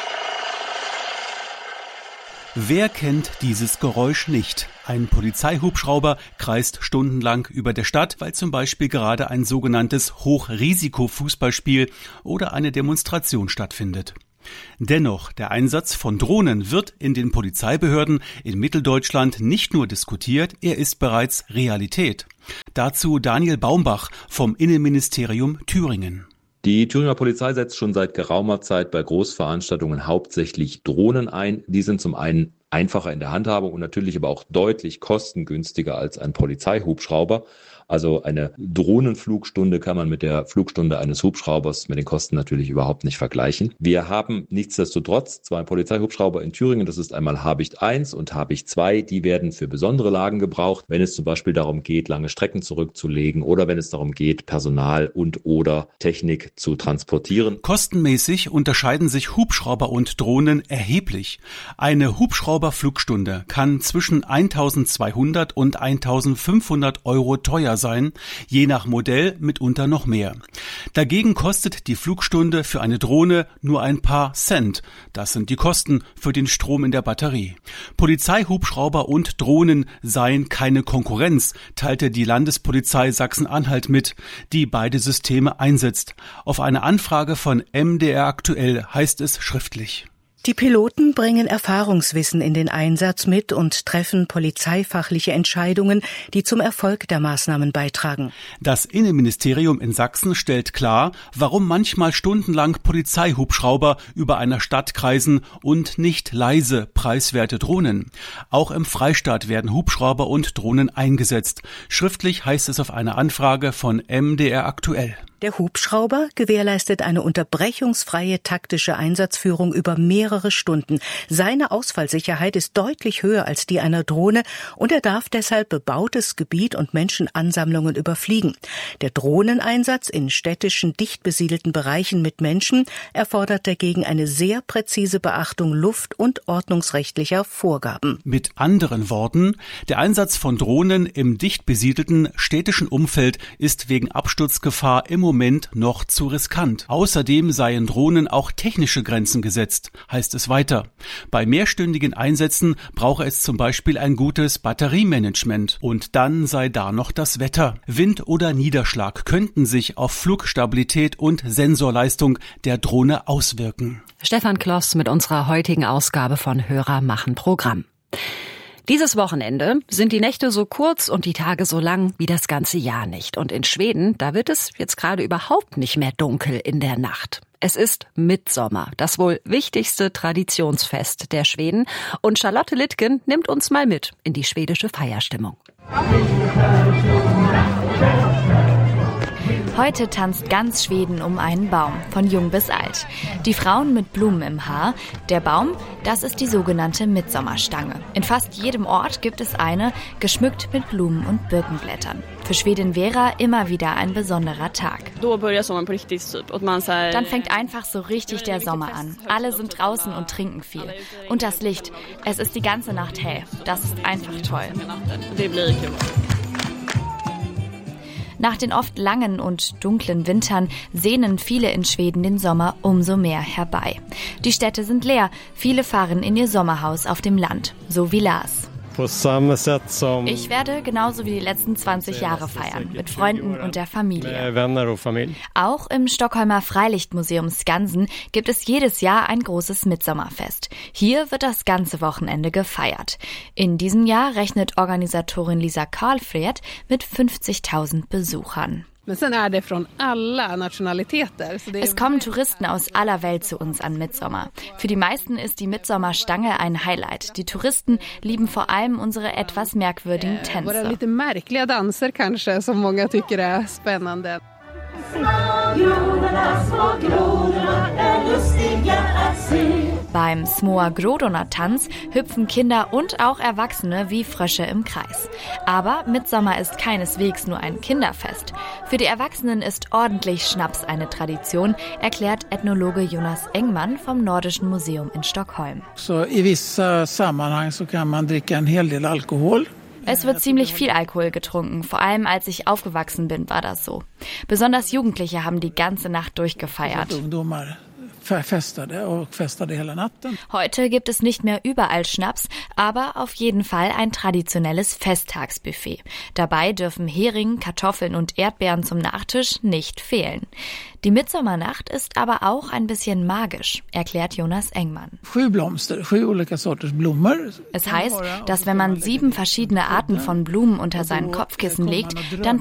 Wer kennt dieses Geräusch nicht? Ein Polizeihubschrauber kreist stundenlang über der Stadt, weil zum Beispiel gerade ein sogenanntes Hochrisiko-Fußballspiel oder eine Demonstration stattfindet. Dennoch, der Einsatz von Drohnen wird in den Polizeibehörden in Mitteldeutschland nicht nur diskutiert, er ist bereits Realität. Dazu Daniel Baumbach vom Innenministerium Thüringen. Die Thüringer Polizei setzt schon seit geraumer Zeit bei Großveranstaltungen hauptsächlich Drohnen ein. Die sind zum einen einfacher in der Handhabung und natürlich aber auch deutlich kostengünstiger als ein Polizeihubschrauber. Also eine Drohnenflugstunde kann man mit der Flugstunde eines Hubschraubers mit den Kosten natürlich überhaupt nicht vergleichen. Wir haben nichtsdestotrotz zwei Polizeihubschrauber in Thüringen. Das ist einmal Habicht eins und Habicht zwei. Die werden für besondere Lagen gebraucht, wenn es zum Beispiel darum geht, lange Strecken zurückzulegen oder wenn es darum geht, Personal und oder Technik zu transportieren. Kostenmäßig unterscheiden sich Hubschrauber und Drohnen erheblich. Eine Hubschrauberflugstunde kann zwischen eintausendzweihundert und eintausendfünfhundert Euro teuer sein, je nach Modell mitunter noch mehr. Dagegen kostet die Flugstunde für eine Drohne nur ein paar Cent. Das sind die Kosten für den Strom in der Batterie. Polizeihubschrauber und Drohnen seien keine Konkurrenz, teilte die Landespolizei Sachsen-Anhalt mit, die beide Systeme einsetzt. Auf eine Anfrage von M D R aktuell heißt es schriftlich: Die Piloten bringen Erfahrungswissen in den Einsatz mit und treffen polizeifachliche Entscheidungen, die zum Erfolg der Maßnahmen beitragen. Das Innenministerium in Sachsen stellt klar, warum manchmal stundenlang Polizeihubschrauber über einer Stadt kreisen und nicht leise, preiswerte Drohnen. Auch im Freistaat werden Hubschrauber und Drohnen eingesetzt. Schriftlich heißt es auf eine Anfrage von M D R aktuell. Der Hubschrauber gewährleistet eine unterbrechungsfreie taktische Einsatzführung über mehrere Stunden. Seine Ausfallsicherheit ist deutlich höher als die einer Drohne und er darf deshalb bebautes Gebiet und Menschenansammlungen überfliegen. Der Drohneneinsatz in städtischen, dicht besiedelten Bereichen mit Menschen erfordert dagegen eine sehr präzise Beachtung luft- und ordnungsrechtlicher Vorgaben. Mit anderen Worten, der Einsatz von Drohnen im dicht besiedelten städtischen Umfeld ist wegen Absturzgefahr im Moment noch zu riskant. Außerdem seien Drohnen auch technische Grenzen gesetzt, heißt es weiter. Bei mehrstündigen Einsätzen brauche es zum Beispiel ein gutes Batteriemanagement. Und dann sei da noch das Wetter. Wind oder Niederschlag könnten sich auf Flugstabilität und Sensorleistung der Drohne auswirken. Stefan Kloss mit unserer heutigen Ausgabe von Hörer machen Programm. Dieses Wochenende sind die Nächte so kurz und die Tage so lang wie das ganze Jahr nicht. Und in Schweden, da wird es jetzt gerade überhaupt nicht mehr dunkel in der Nacht. Es ist Mittsommer, das wohl wichtigste Traditionsfest der Schweden. Und Charlotte Littgen nimmt uns mal mit in die schwedische Feierstimmung. Heute tanzt ganz Schweden um einen Baum, von jung bis alt. Die Frauen mit Blumen im Haar. Der Baum, das ist die sogenannte Mittsommarstange. In fast jedem Ort gibt es eine, geschmückt mit Blumen und Birkenblättern. Für Schwedin Vera immer wieder ein besonderer Tag. Dann fängt einfach so richtig der Sommer an. Alle sind draußen und trinken viel. Und das Licht, es ist die ganze Nacht hell. Das ist einfach toll. Nach den oft langen und dunklen Wintern sehnen viele in Schweden den Sommer umso mehr herbei. Die Städte sind leer, viele fahren in ihr Sommerhaus auf dem Land, so wie Lars. Ich werde genauso wie die letzten zwanzig Jahre feiern, mit Freunden und der Familie. Auch im Stockholmer Freilichtmuseum Skansen gibt es jedes Jahr ein großes Mittsommerfest. Hier wird das ganze Wochenende gefeiert. In diesem Jahr rechnet Organisatorin Lisa Karlfred mit fünfzigtausend Besuchern. Es kommen Touristen aus aller Welt zu uns an Midsommar. Für die meisten ist die Midsommar-Stange ein Highlight. Die Touristen lieben vor allem unsere etwas merkwürdigen Tänze. Beim Små Grodorna-Tanz hüpfen Kinder und auch Erwachsene wie Frösche im Kreis. Aber Midsommar ist keineswegs nur ein Kinderfest. Für die Erwachsenen ist ordentlich Schnaps eine Tradition, erklärt Ethnologe Jonas Engman vom Nordischen Museum in Stockholm. So, i vissa sammanhang så kan man dricka en hel del alkohol. Es wird ziemlich viel Alkohol getrunken, vor allem als ich aufgewachsen bin, war das so. Besonders Jugendliche haben die ganze Nacht durchgefeiert. Heute gibt es nicht mehr überall Schnaps, aber auf jeden Fall ein traditionelles Festtagsbuffet. Dabei dürfen Hering, Kartoffeln und Erdbeeren zum Nachtisch nicht fehlen. Die Midsommarnacht ist aber auch ein bisschen magisch, erklärt Jonas Engman. Es heißt, dass wenn man sieben verschiedene Arten von Blumen unter sein Kopfkissen legt, dann